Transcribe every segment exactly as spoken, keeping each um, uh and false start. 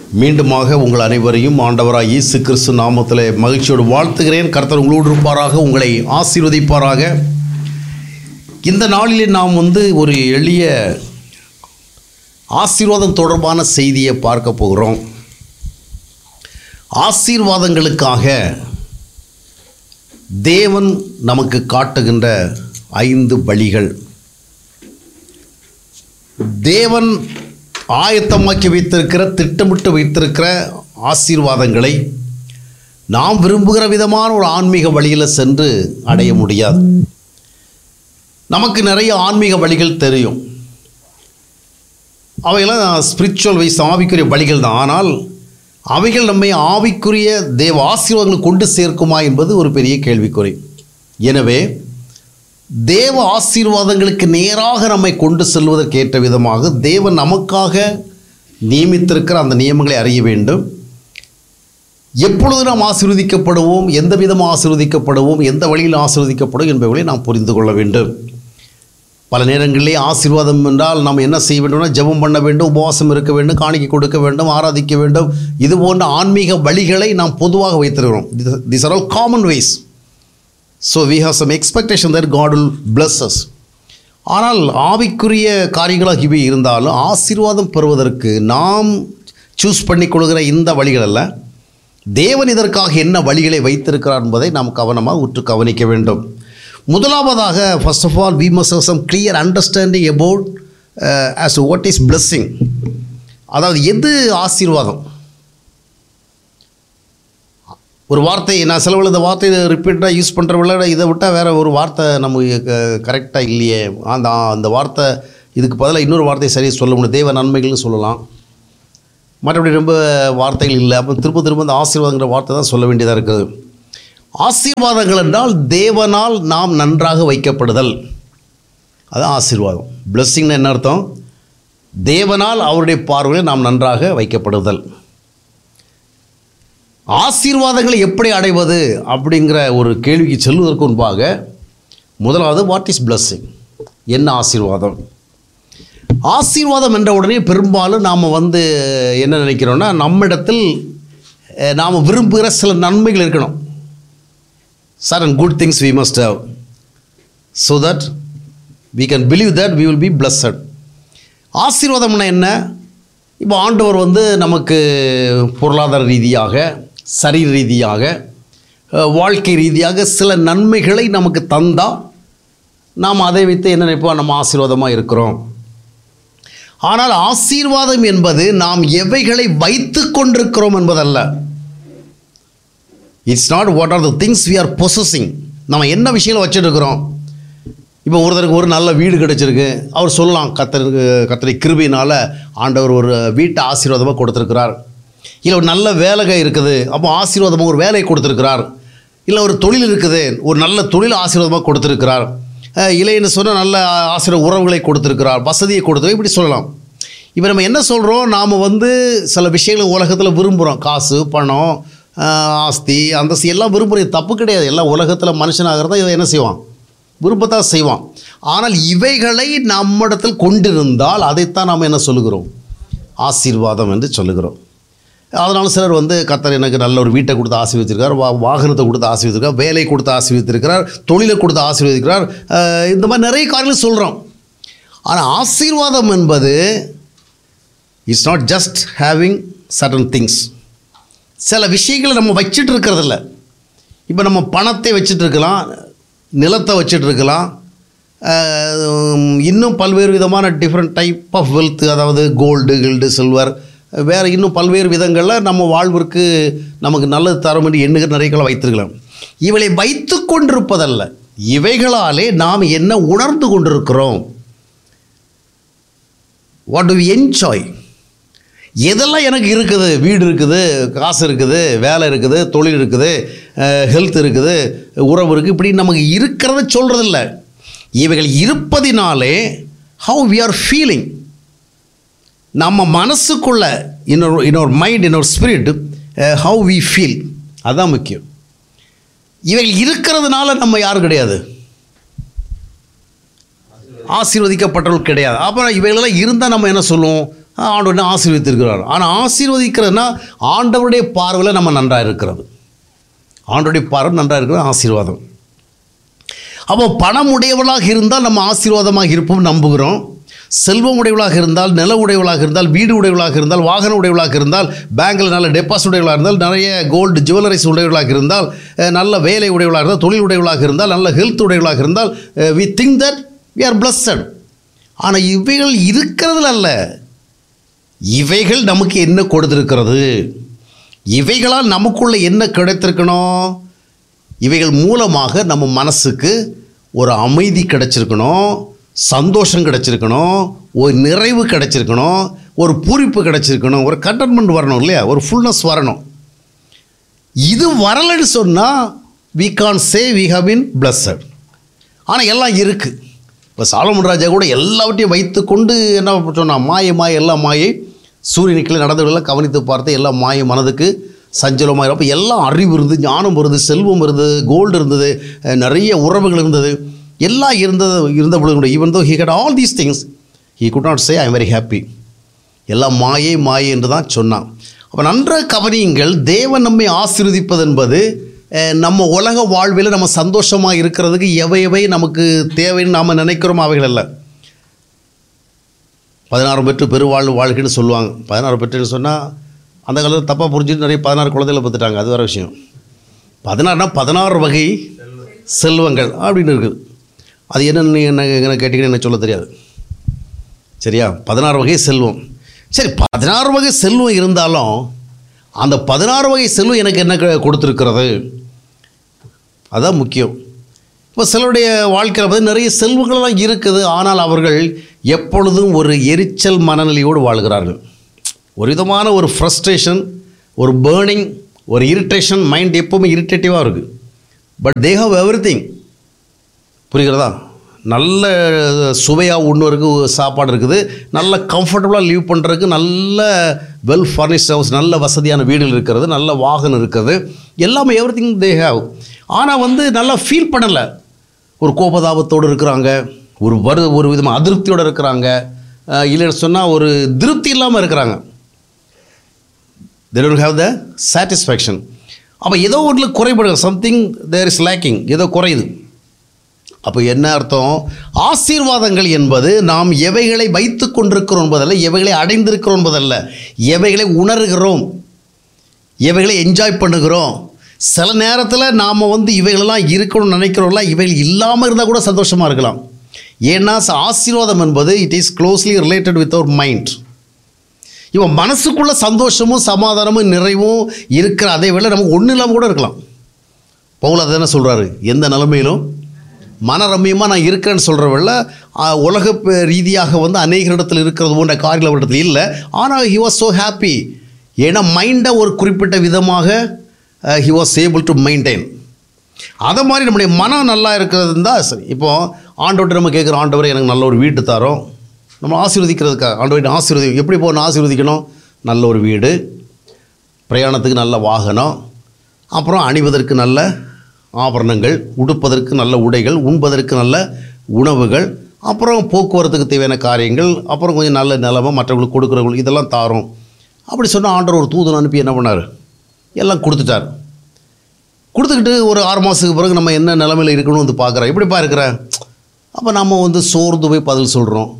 மீண்டுமாக உங்கள் அனைவரையும் ஆண்டவராய் இயேசு கிறிஸ்து நாமத்திலே மகிழ்ச்சியோடு வாழ்த்துகிறேன். கர்த்தர் உங்களோடு இருப்பாராக, உங்களை ஆசீர்வதிப்பாராக. இந்த நாளிலே நாம் வந்து ஒரு எளிய ஆசீர்வாதம் தொடர்பான செய்தியை பார்க்க போகிறோம். ஆசீர்வாதங்களுக்காக தேவன் நமக்கு காட்டுகின்ற ஐந்து வழிகள். தேவன் ஆயத்தமாக்கி வைத்திருக்கிற, திட்டமிட்டு வைத்திருக்கிற ஆசீர்வாதங்களை நாம் விரும்புகிற விதமான ஒரு ஆன்மீக வழியில் சென்று அடைய முடியாது. நமக்கு நிறைய ஆன்மீக வழிகள் தெரியும், அவையெல்லாம் ஸ்பிரிச்சுவல் வைஸ் ஆவிக்குரிய வழிகள் தான். ஆனால் அவைகள் நம்மை ஆவிக்குரிய தேவ ஆசீர்வாதங்களை கொண்டு சேர்க்குமா என்பது ஒரு பெரிய கேள்விக்குறி. எனவே தேவ ஆசீர்வாதங்களுக்கு நேராக நம்மை கொண்டு செல்வதற்கு ஏற்ற விதமாக தேவன் நமக்காக நியமித்திருக்கிற அந்த நியமங்களை அறிய வேண்டும். எப்பொழுது நாம் ஆசீர்வதிக்கப்படுவோம், எந்த விதமாக ஆசீர்வதிக்கப்படுவோம், எந்த வழியில் ஆசீர்வதிக்கப்படும் என்பவர்களை நாம் புரிந்து கொள்ள வேண்டும். பல நேரங்களிலே ஆசீர்வாதம் என்றால் நாம் என்ன செய்ய வேண்டும்னா, ஜெபம் பண்ண வேண்டும், உபவாசம் இருக்க வேண்டும், காணிக்கை கொடுக்க வேண்டும், ஆராதிக்க வேண்டும். இது போன்ற ஆன்மீக வழிகளை நாம் பொதுவாக வைத்திருக்கிறோம். These are all common ways. So we have some expectation that God will bless us. ஆனால் ஆவிக்குரிய காரியங்களாக இவை இருந்தாலும் ஆசீர்வாதம் பெறுவதற்கு நாம் சூஸ் பண்ணிக்கொள்கிற இந்த வழிகள் அல்ல, தேவன் இதற்காக என்ன வழிகளை வைத்திருக்கிறார் என்பதை நாம் கவனமாக உற்று கவனிக்க வேண்டும். முதலாவதாக, first of all, we must have some clear understanding about uh, as to what is blessing. அதாவது எது ஆசீர்வாதம். ஒரு வார்த்தை, நான் சிலவில் இந்த வார்த்தையை ரிப்பீட்டாக யூஸ் பண்ணுறவில்ல, இதை விட்டால் வேறு ஒரு வார்த்தை நமக்கு கரெக்டாக இல்லையே, அந்த அந்த வார்த்தை இதுக்கு பதிலாக இன்னொரு வார்த்தையை சரியாக சொல்ல முடியும். தேவ நன்மைகள்னு சொல்லலாம், மற்றபடி ரொம்ப வார்த்தைகள் இல்லை. அப்போ திரும்ப திரும்ப அந்த ஆசீர்வாதங்கிற வார்த்தை தான் சொல்ல வேண்டியதாக இருக்குது. ஆசீர்வாதங்கள் என்றால் தேவனால் நாம் நன்றாக வைக்கப்படுதல், அதுதான் ஆசீர்வாதம். பிளெஸ்ஸிங்னா என்ன அர்த்தம்? தேவனால் அவருடைய பார்வையில் நாம் நன்றாக வைக்கப்படுதல். ஆசீர்வாதங்களை எப்படி அடைவது அப்படிங்கிற ஒரு கேள்விக்கு செல்வதற்கு முன்பாக முதலாவது, வாட் இஸ் பிளெஸ்ஸிங், என்ன ஆசீர்வாதம்? ஆசீர்வாதம் என்ற உடனே பெரும்பாலும் நாம் வந்து என்ன நினைக்கிறோன்னா, நம்மிடத்தில் நாம் விரும்புகிற சில நன்மைகள் இருக்கணும். certain good things we must have so that we can believe that we will be blessed. ஆசீர்வாதம்னா என்ன? இப்போ ஆண்டவர் வந்து நமக்கு பொருளாதார ரீதியாக, சரீர ரீதியாக, வாழ்க்கை ரீதியாக சில நன்மைகளை நமக்கு தந்தால் நாம் அதை வைத்து என்ன நினைப்போம், நம்ம ஆசீர்வாதமாக இருக்கிறோம். ஆனால் ஆசீர்வாதம் என்பது நாம் எவைகளை வைத்து கொண்டிருக்கிறோம் என்பதல்ல. It's not what are the things we are possessing. நம்ம என்ன விஷயங்களை வச்சுட்டு இருக்கிறோம். இப்போ ஒருத்தருக்கு ஒரு நல்ல வீடு கிடச்சிருக்கு, அவர் சொல்லலாம், கத்தருக்கு கத்தரை கிருபையினால் ஆண்டவர் ஒரு வீட்டை ஆசீர்வாதமாக கொடுத்துருக்கிறார். இல்லை ஒரு நல்ல வேலை இருக்குது, அப்போ ஆசீர்வாதமாக ஒரு வேலையை கொடுத்துருக்கிறார். இல்லை ஒரு தொழில் இருக்குது, ஒரு நல்ல தொழில் ஆசீர்வாதமாக கொடுத்துருக்கிறார். இல்லைன்னு சொன்னால் நல்ல ஆசீர்வாத உறவுகளை கொடுத்துருக்கிறார், வசதியை கொடுத்து, இப்படி சொல்லலாம். இப்போ நம்ம என்ன சொல்கிறோம், நாம் வந்து சில விஷயங்கள் உலகத்தில் விரும்புகிறோம். காசு, பணம், ஆஸ்தி, அந்தஸ்து எல்லாம் விரும்புகிறது, தப்பு கிடையாது. எல்லாம் உலகத்தில் மனுஷனாகிறத இதை என்ன செய்வான், விருப்பத்தான் செய்வான். ஆனால் இவைகளை நம்மிடத்தில் கொண்டிருந்தால் அதைத்தான் நாம் என்ன சொல்லுகிறோம், ஆசீர்வாதம் என்று சொல்லுகிறோம். அதனால் சிலர் வந்து, கர்த்தர் எனக்கு நல்ல ஒரு வீட்டை கொடுத்து ஆசீர்வதிச்சிருக்கார், வா வாகனத்தை கொடுத்து ஆசீர்வதிச்சிருக்கார், வேலை கொடுத்து ஆசீர்வதித்திருக்கிறார், தொழிலை கொடுத்து ஆசீர்வதிக்கிறார், இந்த மாதிரி நிறைய காரியங்கள் சொல்கிறோம். ஆனால் ஆசீர்வாதம் என்பது it's not just having certain things. சில விஷயங்களை நம்ம வச்சிட்டு இருக்கிறதில்ல. இப்போ நம்ம பணத்தை வச்சுட்டு இருக்கலாம், நிலத்தை வச்சுட்டு இருக்கலாம், இன்னும் பல்வேறு விதமான டிஃப்ரெண்ட் டைப் ஆஃப் வெல்த், அதாவது கோல்டு, கில்டு, சில்வர், வேறு இன்னும் பல்வேறு விதங்களில் நம்ம வாழ்விற்கு நமக்கு நல்லது தரும் என்று எண்ணுகிற நிறைய வைத்திருக்கலாம். இவளை வைத்து கொண்டிருப்பதல்ல, இவைகளாலே நாம் என்ன உணர்ந்து கொண்டிருக்கிறோம். What to we enjoy? எதெல்லாம் எனக்கு இருக்குது, வீடு இருக்குது, காசு இருக்குது, வேலை இருக்குது, தொழில் இருக்குது, ஹெல்த் இருக்குது, உறவு இருக்குது, இப்படி நமக்கு இருக்கிறத சொல்கிறதில்ல. இவைகள் இருப்பதினாலே ஹவு வி ஆர் ஃபீலிங், நம்ம மனசுக்குள்ள, இன்னொரு இன்னொரு மைண்ட், இன்னொரு ஸ்பிரிட், ஹவு வி ஃபீல், அதுதான் முக்கியம். இவைகள் இருக்கிறதுனால நம்ம யாரும் கிடையாது, ஆசீர்வதிக்கப்பட்டவர்கள் கிடையாது. அப்புறம் இவைகளெல்லாம் இருந்தால் நம்ம என்ன சொல்லுவோம், ஆண்டவர் ஆசீர்வதித்திருக்கிறார். ஆனால் ஆசீர்வதிக்கிறதுனா ஆண்டவருடைய பார்வையில் நம்ம நன்றாக இருக்கிறது, ஆண்டவருடைய பார்வை நன்றாக இருக்கிறது ஆசீர்வாதம். அப்போ பணம் உடையவளாக இருந்தால் நம்ம ஆசீர்வாதமாக இருப்போம் நம்புகிறோம். செல்வம் உடையவளாக இருந்தால், நில உடையவளாக இருந்தால், வீடு உடையவளாக இருந்தால், வாகன உடையவளாக இருந்தால், பேங்கில் நல்ல டெபாசிட் உடையவளாக இருந்தால், நிறைய கோல்டு ஜுவல்லரிஸ் உடையவளாக இருந்தால், நல்ல வேலை உடையவளாக இருந்தால், தொழில் உடையவளாக இருந்தால், நல்ல ஹெல்த் உடையவளாக இருந்தால், we think that we are blessed. ஆனால் இவைகள் இருக்கிறதுல அல்ல, இவைகள் நமக்கு என்ன கொடுத்திருக்கிறது, இவைகளால் நமக்குள்ள என்ன கிடைத்திருக்கணும், இவைகள் மூலமாக நம்ம மனசுக்கு ஒரு அமைதி கிடைச்சிருக்கணும், சந்தோஷம் கிடைச்சிருக்கணும், ஒரு நிறைவு கிடைச்சிருக்கணும், ஒரு பூரிப்பு கிடைச்சிருக்கணும், ஒரு கண்டென்ட்மெண்ட் வரணும் இல்லையா, ஒரு ஃபுல்னஸ் வரணும். இது வரலன்னு சொன்னால் we can't say we have been blessed. ஆனால் எல்லாம் இருக்குது. இப்போ சாலமன் ராஜா கூட எல்லாவற்றையும் வைத்து கொண்டு என்ன சொன்னால், மாயை மாய எல்லாம் மாயை, சூரியனுக்குள்ளே நடந்தவர்களெல்லாம் கவனித்து பார்த்து எல்லாம் மாய, மனதுக்கு சஞ்சலமாக. அப்போ எல்லாம் அறிவு இருந்தது, ஞானம் இருந்தது, செல்வம் இருந்தது, கோல்டு இருந்தது, நிறைய உறவுகள் இருந்தது, எல்லாம் இருந்தது இருந்த பொழுது கூட even though he had all these things he could not say I am very happy. எல்லாம் மாயை மாயை என்று தான் சொன்னான். அப்போ நன்றாக கவனியுங்கள், தேவன் நம்மை ஆசீர்வதிப்பது என்பது நம்ம உலக வாழ்வில் நம்ம சந்தோஷமாக இருக்கிறதுக்கு எவை எவை நமக்கு தேவைன்னு நாம் நினைக்கிறோமோ அவைகள் அல்ல. பதினாறு பெற்று பெருவாழ்வு வாழ்க்கைன்னு சொல்லுவாங்க. பதினாறு பெற்றுன்னு சொன்னால் அந்த காலத்தில் தப்பாக புரிஞ்சுட்டு நிறைய பதினாறு குழந்தைகளை பார்த்துட்டாங்க, அது வேறு விஷயம். பதினாறுனா பதினாறு வகை செல்வங்கள் அப்படின்னு இருக்குது. அது என்னென்னு என்ன என்ன கேட்டிங்கன்னு என்ன சொல்ல தெரியாது, சரியா? பதினாறு வகை செல்வம். சரி, பதினாறு வகை செல்வம் இருந்தாலும் அந்த பதினாறு வகை செல்வம் எனக்கு என்ன கொடுத்துருக்கிறது, அதுதான் முக்கியம். இப்போ சிலருடைய வாழ்க்கையில் பார்த்து நிறைய செல்வங்கள்லாம் இருக்குது, ஆனால் அவர்கள் எப்பொழுதும் ஒரு எரிச்சல் மனநிலையோடு வாழ்கிறார்கள். ஒரு விதமான ஒரு ஃப்ரஸ்ட்ரேஷன், ஒரு பேர்னிங், ஒரு இரிட்டேஷன், மைண்ட் எப்போவுமே இரிட்டேட்டிவாக இருக்குது. But they have every thing. புரிகிறதா? நல்ல சுவையாக உண்ணுறதுக்கு சாப்பாடு இருக்குது, நல்ல கம்ஃபர்டபுளாக லீவ் பண்ணுறதுக்கு நல்ல வெல் ஃபர்னிஷ்ட் ஹவுஸ், நல்ல வசதியான வீடுகள் இருக்கிறது, நல்ல வாகனம் இருக்குது, எல்லாமே எவ்ரி திங் தே ஹேவ். ஆனால் வந்து நல்லா ஃபீல் பண்ணலை, ஒரு கோபதாபத்தோடு இருக்கிறாங்க, ஒரு வரு ஒரு விதமாக அதிருப்தியோடு இருக்கிறாங்க, இல்லைன்னு சொன்னால் ஒரு திருப்தி இல்லாமல் இருக்கிறாங்க. they don't have the satisfaction. அப்போ ஏதோ ஒன்றில் குறைபடுது, சம்திங் தேர் இஸ் லேக்கிங், ஏதோ குறையுது. அப்போ என்ன அர்த்தம்? ஆசீர்வாதங்கள் என்பது நாம் எவைகளை வைத்து கொண்டிருக்கிறோம் என்பதல்ல, எவைகளை அடைந்திருக்கிறோம் என்பதல்ல, எவைகளை உணர்கிறோம், எவைகளை என்ஜாய் பண்ணுகிறோம். சில நேரத்தில் நாம் வந்து இவைகளெல்லாம் இருக்கணும்னு நினைக்கிறோம்ல, இவைகள் இல்லாமல் இருந்தால் கூட சந்தோஷமாக இருக்கலாம். ஏன்னா ஆசீர்வாதம் என்பது it is closely related with our mind. இவன் மனசுக்குள்ள சந்தோஷமும் சமாதானமும் நிறைவும் இருக்கிற அதே வேளை நமக்கு ஒன்றும் இல்லாமல் கூட இருக்கலாம். பவுல் அதை தானே சொல்கிறாரு, எந்த நிலைமையிலும் மனரம்யமாக நான் இருக்கிறேன்னு சொல்கிறவள்ள உலக ரீதியாக வந்து அநேகரிடத்தில் இருக்கிறது போன்ற காரியங்கள் அவரிடத்தில் இல்லை. ஆனால் ஹி வாஸ் ஸோ ஹாப்பி. ஏன்னா மைண்டை ஒரு குறிப்பிட்ட விதமாக he was able to maintain. அதை மாதிரி நம்முடைய மனம் நல்லா இருக்கிறது இருந்தால் சரி. இப்போது ஆண்டவர்கிட்ட நம்ம கேட்குறோம், ஆண்டவரை எனக்கு நல்ல ஒரு வீட்டு தரோம், நம்ம ஆசீர்வதிக்கிறதுக்காக ஆண்டவர்கிட்ட ஆசீர்வதி எப்படி போகணும், ஆசீர்வதிக்கணும், நல்ல ஒரு வீடு, பிரயாணத்துக்கு நல்ல வாகனம், அப்புறம் அணிவதற்கு நல்ல ஆபரணங்கள், உடுப்பதற்கு நல்ல உடைகள், உண்பதற்கு நல்ல உணவுகள், அப்புறம் போக்குவரத்துக்கு தேவையான காரியங்கள், அப்புறம் கொஞ்சம் நல்ல நிலமை மற்றவங்களுக்கு கொடுக்குறவங்களுக்கு இதெல்லாம் தாரோம். அப்படி சொன்னால் ஆண்டவர் ஒரு தூதன் அனுப்பி என்ன பண்ணார், எல்லாம் கொடுத்துட்டார். கொடுத்துக்கிட்டு ஒரு ஆறு மாதத்துக்கு பிறகு நம்ம என்ன நிலைமையில் இருக்கணும்னு வந்து பார்க்குறோம். எப்படிப்பா இருக்கிற? அப்போ நம்ம வந்து சோர்ந்து போய் பதில் சொல்கிறோம்,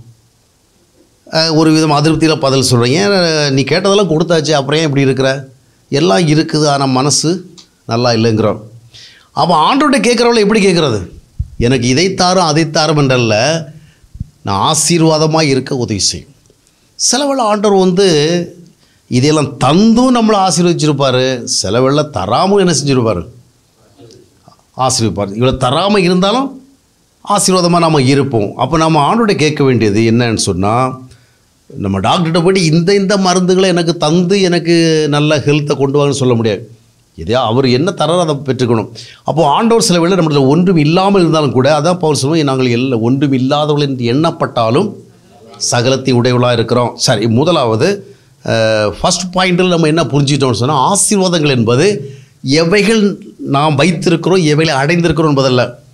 ஒரு விதம் அதிருப்தியில் பதில் சொல்கிறோம். ஏன் நீ கேட்டதெல்லாம் கொடுத்தாச்சு, அப்புறம் ஏன் இப்படி இருக்கிற? எல்லாம் இருக்குது, ஆனால் மனசு நல்லா இல்லைங்கிறோம். அப்போ ஆண்டவர்கிட்ட கேட்குறவளை எப்படி கேட்குறது? எனக்கு இதைத்தாரும் அதைத்தாரும் என்றல்ல, நான் ஆசீர்வாதமாக இருக்க உதவி செய்யும். சிலவேளை ஆண்டவர் வந்து இதையெல்லாம் தந்தும் நம்மளை ஆசீர்வதிச்சிருப்பார், சிலவேளை தராமல் என்ன செஞ்சுருப்பார், ஆசீர்வதிப்பார். இவ்வளோ தராமல் இருந்தாலும் ஆசீர்வாதமாக நம்ம இருப்போம். அப்போ நம்ம ஆண்டோட கேட்க வேண்டியது என்னன்னு சொன்னால், நம்ம டாக்டர்கிட்ட போய்ட்டு இந்த இந்த மருந்துகளை எனக்கு தந்து எனக்கு நல்ல ஹெல்த்தை கொண்டு வாங்கன்னு சொல்ல முடியாது. எதையா அவர் என்ன தராரோ அதை பெற்றுக்கணும். அப்போது ஆண்டவர் சில வேளை நம்மள ஒன்றும் இல்லாமல் இருந்தாலும் கூட, அதான் பவுல் சொல்லுவோம், நாங்கள் எல்லாம் ஒன்றும் இல்லாதவர்கள் என்று எண்ணப்பட்டாலும் சகலத்தை உடையவளாக இருக்கிறோம். சரி, முதலாவது ஃபஸ்ட் பாயிண்டில் நம்ம என்ன புரிஞ்சுக்கிட்டோம்னு சொன்னால், ஆசீர்வாதங்கள் என்பது எவைகள் நாம் வைத்திருக்கிறோம், எவைகளை அடைந்திருக்கிறோம் என்பதல்ல,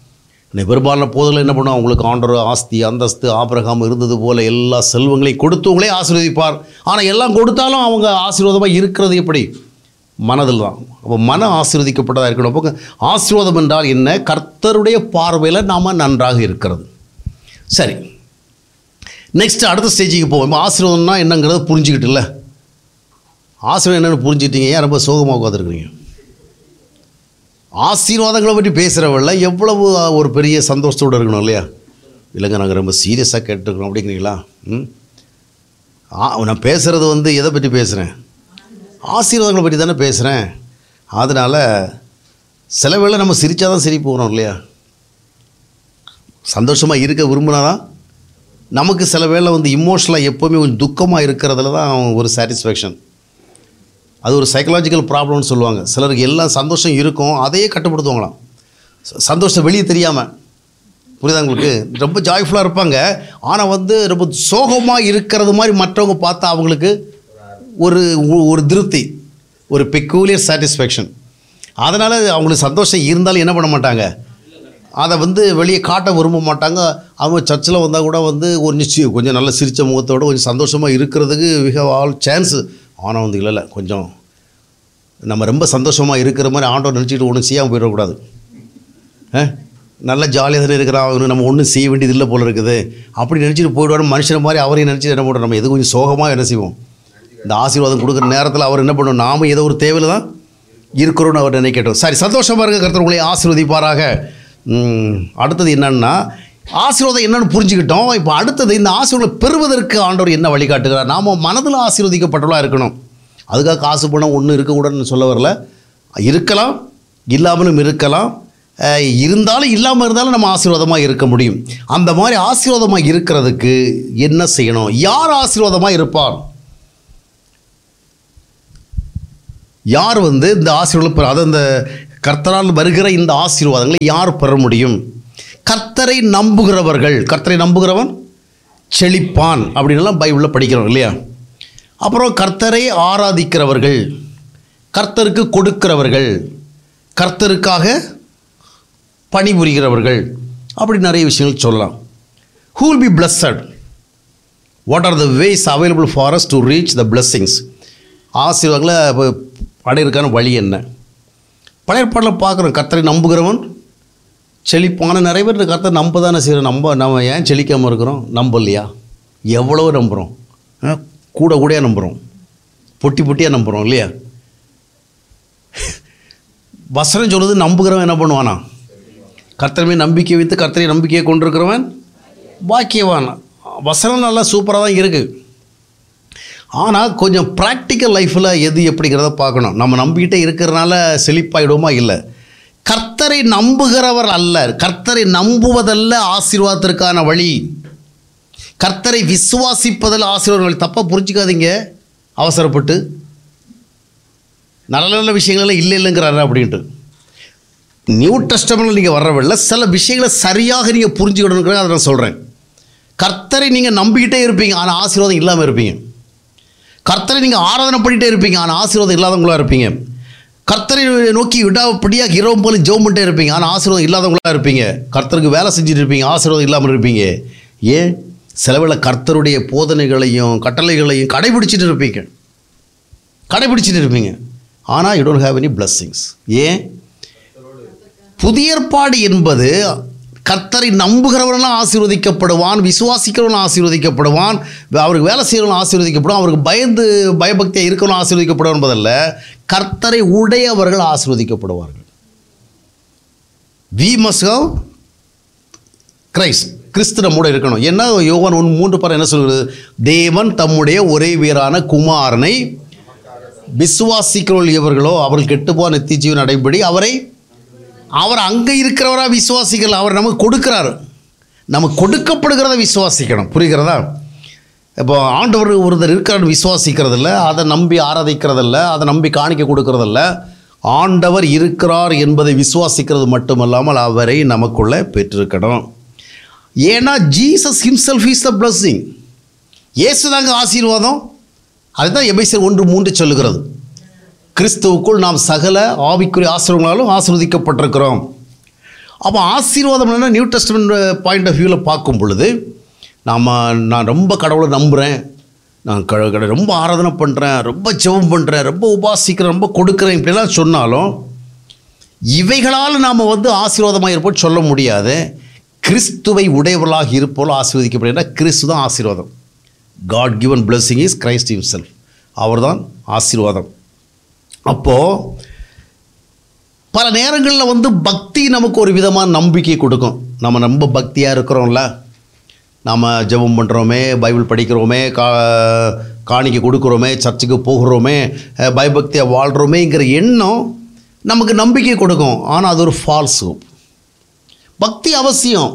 இன்னைக்கு பெரும்பாலான போதில் என்ன பண்ணுவோம், அவங்களுக்கு ஆண்டவர் ஆஸ்தி அந்தஸ்து ஆபிரகாம் இருந்தது போல் எல்லா செல்வங்களையும் கொடுத்தவங்களே ஆசீர்வதிப்பார். ஆனால் எல்லாம் கொடுத்தாலும் அவங்க ஆசீர்வாதமாக இருக்கிறது எப்படி? மனதில் தான். அப்போ மன ஆசீர்வதிக்கப்பட்டதாக இருக்கணும். அப்போ ஆசீர்வாதம் என்றால் என்ன? கர்த்தருடைய பார்வையில் நாம் நன்றாக இருக்கிறது. சரி, நெக்ஸ்ட் அடுத்த ஸ்டேஜுக்கு போவோம். ஆசீர்வாதம்னா என்னங்கிறத புரிஞ்சுக்கிட்டு இல்லை, ஆசீர்வாதம் என்னென்னு புரிஞ்சுக்கிட்டீங்க, ஏன் ரொம்ப சோகமாக உட்காந்துருக்குறீங்க? ஆசீர்வாதங்களை பற்றி பேசுகிறவங்கள எவ்வளவு ஒரு பெரிய சந்தோஷத்தோடு இருக்கணும் இல்லையா? இல்லைங்க நாங்கள் ரொம்ப சீரியஸாக கேட்டுருக்கோம் அப்படிங்கிறீங்களா? ம் நான் பேசுகிறது வந்து எதை பற்றி பேசுகிறேன்? ஆசீர்வாதங்களை பற்றி தானே பேசுகிறேன். அதனால் சில வேளை நம்ம சிரித்தா தான் சிரிப்பு வரும் இல்லையா? சந்தோஷமாக இருக்க விரும்பினா தான் நமக்கு சில வேளை வந்து இமோஷனலாக எப்போவுமே கொஞ்சம் துக்கமாக இருக்கிறதுல தான் ஒரு சாட்டிஸ்ஃபேக்ஷன். அது ஒரு சைக்கலாஜிக்கல் ப்ராப்ளம்னு சொல்லுவாங்க. சிலருக்கு எல்லாம் சந்தோஷம் இருக்கும், அதையே கட்டுப்படுத்துவாங்களாம், சந்தோஷம் வெளியே தெரியாமல். புரியுதா உங்களுக்கு? ரொம்ப ஜாய்ஃபுல்லாக இருப்பாங்க, ஆனால் வந்து ரொம்ப சோகமாக இருக்கிறது மாதிரி மற்றவங்க பார்த்தா அவங்களுக்கு ஒரு ஒரு திருப்தி, ஒரு பெக்கூலியர் சாட்டிஸ்ஃபேக்ஷன். அதனால் அவங்களுக்கு சந்தோஷம் இருந்தாலும் என்ன பண்ண மாட்டாங்க, அதை வந்து வெளியே காட்ட விரும்ப மாட்டாங்க. அவங்க சர்ச்சில் வந்தால் கூட வந்து கொஞ்சம் கொஞ்சம் நல்ல சிரித்த முகத்தோடு கொஞ்சம் சந்தோஷமாக இருக்கிறதுக்கு வி ஹேவ் ஆல் சான்ஸு. ஆனால் வந்து இல்லை இல்லை கொஞ்சம் நம்ம ரொம்ப சந்தோஷமாக இருக்கிற மாதிரி ஆண்டவர் நினச்சிக்கிட்டு ஒன்றும் செய்யாமல் போயிடக்கூடாது. நல்லா ஜாலியாக தானே இருக்கிறான், அவனு நம்ம ஒன்றும் செய்ய வேண்டியது இல்லை போல் இருக்குது அப்படி நினச்சிட்டு போயிடுவாரு. மனுஷனை மாதிரி அவரையும் நினச்சிட்டு என்ன பண்ணுறோம், நம்ம எது கொஞ்சம் சோகமாக என்ன செய்வோம், இந்த ஆசீர்வாதம் கொடுக்குற நேரத்தில் அவர் என்ன பண்ணுவோம், நாம் ஏதோ ஒரு தேவையில் தான் இருக்கிறோன்னு அவர் நினைக்கட்டும். சரி, சந்தோஷமாக இருக்க, கர்த்தர் உங்களை ஆசீர்வதிப்பாராக. அடுத்தது என்னன்னா, ஆசீர்வாதம் என்னென்னு புரிஞ்சுக்கிட்டோம். இப்போ அடுத்தது இந்த ஆசீர்வாதம் பெறுவதற்கு ஆண்டவர் என்ன வழிகாட்டுகிறார்? நாம் மனதில் ஆசீர்வதிக்கப்பட்டவளாக இருக்கணும். அதுக்காக காசு பணம் ஒன்றும் இருக்கக்கூடாதுன்னு சொல்ல வரல. இருக்கலாம், இல்லாமலும் இருக்கலாம், இருந்தாலும் இல்லாமல் இருந்தாலும் நம்ம ஆசீர்வாதமாக இருக்க முடியும். அந்த மாதிரி ஆசீர்வாதமாக இருக்கிறதுக்கு என்ன செய்யணும்? யார் ஆசீர்வாதமாக இருப்பார்? யார் வந்து இந்த ஆசீர்வாதம், அதை இந்த கர்த்தரால் வருகிற இந்த ஆசீர்வாதங்களை யார் பெற முடியும்? கர்த்தரை நம்புகிறவர்கள். கர்த்தரை நம்புகிறவன் செழிப்பான் அப்படின்லாம் பைபிளில் படிக்கிறோம் இல்லையா? அப்புறம் கர்த்தரை ஆராதிக்கிறவர்கள், கர்த்தருக்கு கொடுக்கிறவர்கள், கர்த்தருக்காக பணிபுரிகிறவர்கள், அப்படி நிறைய விஷயங்கள் சொல்லலாம். Who will be blessed? What are the ways available for us to reach the blessings? ஆசீர்வாதங்களை அடையிறதுக்கான வழி என்ன? பழைய ஏற்பாட்டில் பார்க்குறோம், கர்த்தரை நம்புகிறவன் செழிப்பான. நிறைய பேர் இந்த கர்த்தரை நம்ப தானே செய்கிறோம். நம்ப நம்ம ஏன் செழிக்காமல் இருக்கிறோம்? நம்பலையா? எவ்வளோ நம்புகிறோம், கூட கூடையாக நம்புகிறோம், பொட்டி பொட்டியாக நம்புகிறோம் இல்லையா? வசனம் சொல்லுது, நம்புகிறவன் என்ன பண்ணுவானா? கர்த்தரை நம்பிக்கை வைத்து கர்த்தரை நம்பிக்கையை கொண்டிருக்கிறவன் பாக்கியவான். வசனம் நல்லா சூப்பராக தான் இருக்குது. ஆனால் கொஞ்சம் ப்ராக்டிக்கல் லைஃப்பில் எது எப்படிங்கிறத பார்க்கணும். நம்ம நம்பிக்கிட்டே இருக்கிறதுனால செழிப்பாயிடுமா? இல்லை. கர்த்தரை நம்புகிறவர் அல்ல, கர்த்தரை நம்புவதல்ல ஆசீர்வாதத்திற்கான வழி. கர்த்தரை விசுவாசிப்பதில் ஆசீர்வாதங்கள். தப்பாக புரிஞ்சிக்காதீங்க அவசரப்பட்டு. நல்ல நல்ல விஷயங்கள்லாம் இல்லை இல்லைங்கிறாரு அப்படின்ட்டு. நியூ டெஸ்டமெண்ட்டில் நீங்கள் வர்றவில்லை, சில விஷயங்களை சரியாக நீங்கள் புரிஞ்சுக்கணுங்கிறத அதை நான் சொல்கிறேன். கர்த்தரை நீங்கள் நம்பிக்கிட்டே இருப்பீங்க, ஆனால் ஆசீர்வாதம் இல்லாமல் இருப்பீங்க. கர்த்தரை நீங்கள் ஆராதனை பண்ணிகிட்டே இருப்பீங்க, ஆனால் ஆசீர்வாதம் இல்லாதவங்களாக இருப்பீங்க. கர்த்தரை நோக்கி விடாப்படியாக இரவும் போல ஜெபம் பண்ணிட்டே இருப்பீங்க, ஆனால் ஆசீர்வாதம் இல்லாதவங்களாக இருப்பீங்க. கர்த்தருக்கு வேலை செஞ்சுட்டு இருப்பீங்க, ஆசீர்வாதம் இல்லாமல் இருப்பீங்க. ஏன்? சிலவேளை கர்த்தருடைய போதனைகளையும் கட்டளைகளையும் கடைபிடிச்சிட்டு இருப்பீங்க கடைபிடிச்சிட்டு இருப்பீங்க ஆனால் you don't have any blessings. ஏன்? புதிய ஏற்பாடு என்பது கர்த்தரை நம்புகிறவரெல்லாம் ஆசீர்வதிக்கப்படுவான், விசுவாசிக்கிறவன் ஆசீர்வதிக்கப்படுவான், அவருக்கு வேலை செய்கிறவன் ஆசீர்வதிக்கப்படும், அவருக்கு பயந்து பயபக்தியாக இருக்கிறவன் ஆசீர்வதிக்கப்படுவான் என்பதல்ல, கர்த்தரை உடையவர்கள் ஆசீர்வதிக்கப்படுவார்கள். We must have Christ. கிறிஸ்து நம்மோட இருக்கணும். ஏன்னா யோவான் ஒன்று மூன்று பாரு என்ன சொல்கிறது? தேவன் தம்முடைய ஒரே வீரான குமாரனை விசுவாசிக்கிறவர்கள் எவர்களோ அவர்கள் கெட்டுப்போன நித்திய ஜீவன் அடைபடி அவரை அவர் அங்கே இருக்கிறவராக விசுவாசிக்கல. அவர் நமக்கு கொடுக்குறாரு, நமக்கு கொடுக்கப்படுகிறத விசுவாசிக்கணும். புரிகிறதா? இப்போ ஆண்டவர் ஒருத்தர் இருக்கிறான்னு விசுவாசிக்கிறதில்ல, அதை நம்பி ஆராதிக்கிறதில்ல, அதை நம்பி காணிக்க கொடுக்கறதில்ல. ஆண்டவர் இருக்கிறார் என்பதை விசுவாசிக்கிறது மட்டுமல்லாமல் அவரை நமக்குள்ளே பெற்றிருக்கணும். ஏன்னா Jesus himself is the blessing. இயேசு தாங்க ஆசீர்வாதம். அதுதான் எபேசியர் ஒன்று மூன்று சொல்லுகிறது. கிறிஸ்துவுக்குள் நாம் சகல ஆவிக்குரிய ஆசீர்வாதங்களாலும் ஆசீர்வதிக்கப்பட்டிருக்கிறோம். அப்போ ஆசீர்வாதம் என்னென்னா நியூ டெஸ்டமென்ட் பாயிண்ட் ஆஃப் வியூவில் பார்க்கும் பொழுது நாம் நான் ரொம்ப கடவுளை நம்புகிறேன், நான் க கடை ரொம்ப ஆராதனை பண்ணுறேன், ரொம்ப ஜெபம் பண்ணுறேன், ரொம்ப உபாசிக்கிறேன், ரொம்ப கொடுக்குறேன் இப்படிலாம் சொன்னாலும் இவைகளால் நாம் வந்து ஆசீர்வாதமாக இருப்போம் சொல்ல முடியாது. கிறிஸ்துவை உடையவர்களாக இருப்போம் ஆசீர்வதிக்கப்படுகிற கிறிஸ்து தான் ஆசீர்வாதம். God given blessing is Christ himself. அவர் தான் ஆசீர்வாதம். அப்போது பல நேரங்களில் வந்து பக்தி நமக்கு ஒரு விதமான நம்பிக்கை கொடுக்கும். நம்ம ரொம்ப பக்தியாக இருக்கிறோம்ல, நாம் ஜெபம் பண்ணுறோமே, பைபிள் படிக்கிறோமே, கா காணிக்கை கொடுக்குறோமே, சர்ச்சுக்கு போகிறோமே, பயபக்தியாக வாழ்கிறோமேங்கிற எண்ணம் நமக்கு நம்பிக்கை கொடுக்கும். ஆனால் அது ஒரு ஃபால்ஸ் ஹோப். பக்தி அவசியம்.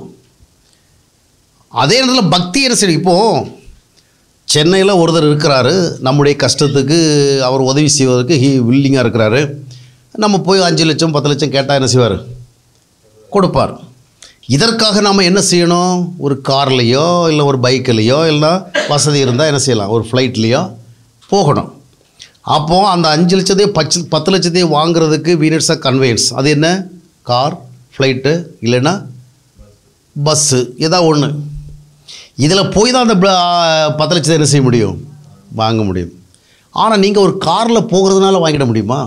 அதே நேரத்தில் பக்தி என்ன சரி, இப்போது சென்னையில் ஒருத்தர் இருக்கிறாரு, நம்முடைய கஷ்டத்துக்கு அவர் உதவி செய்வதற்கு ஹீ வில்லிங்காக இருக்கிறாரு. நம்ம போய் அஞ்சு லட்சம் பத்து லட்சம் கேட்டால் என்ன செய்வார்? கொடுப்பார். இதற்காக நாம் என்ன செய்யணும்? ஒரு கார்லேயோ இல்லை ஒரு பைக்கிலையோ இல்லை வசதி இருந்தால் என்ன செய்யலாம், ஒரு ஃப்ளைட்லேயோ போகணும். அப்போது அந்த அஞ்சு லட்சத்தையும் பச்சு பத்து லட்சத்தையும் வாங்குறதுக்கு we need a conveyance. அது என்ன? கார், ஃப்ளைட்டு, இல்லைன்னா பஸ்ஸு, ஏதாவது ஒன்று. இதில் போய் தான் அந்த பத்து லட்சத்தை என்ன செய்ய முடியும்? வாங்க முடியும். ஆனால் நீங்கள் ஒரு காரில் போகிறதுனால வாங்கிட முடியுமா?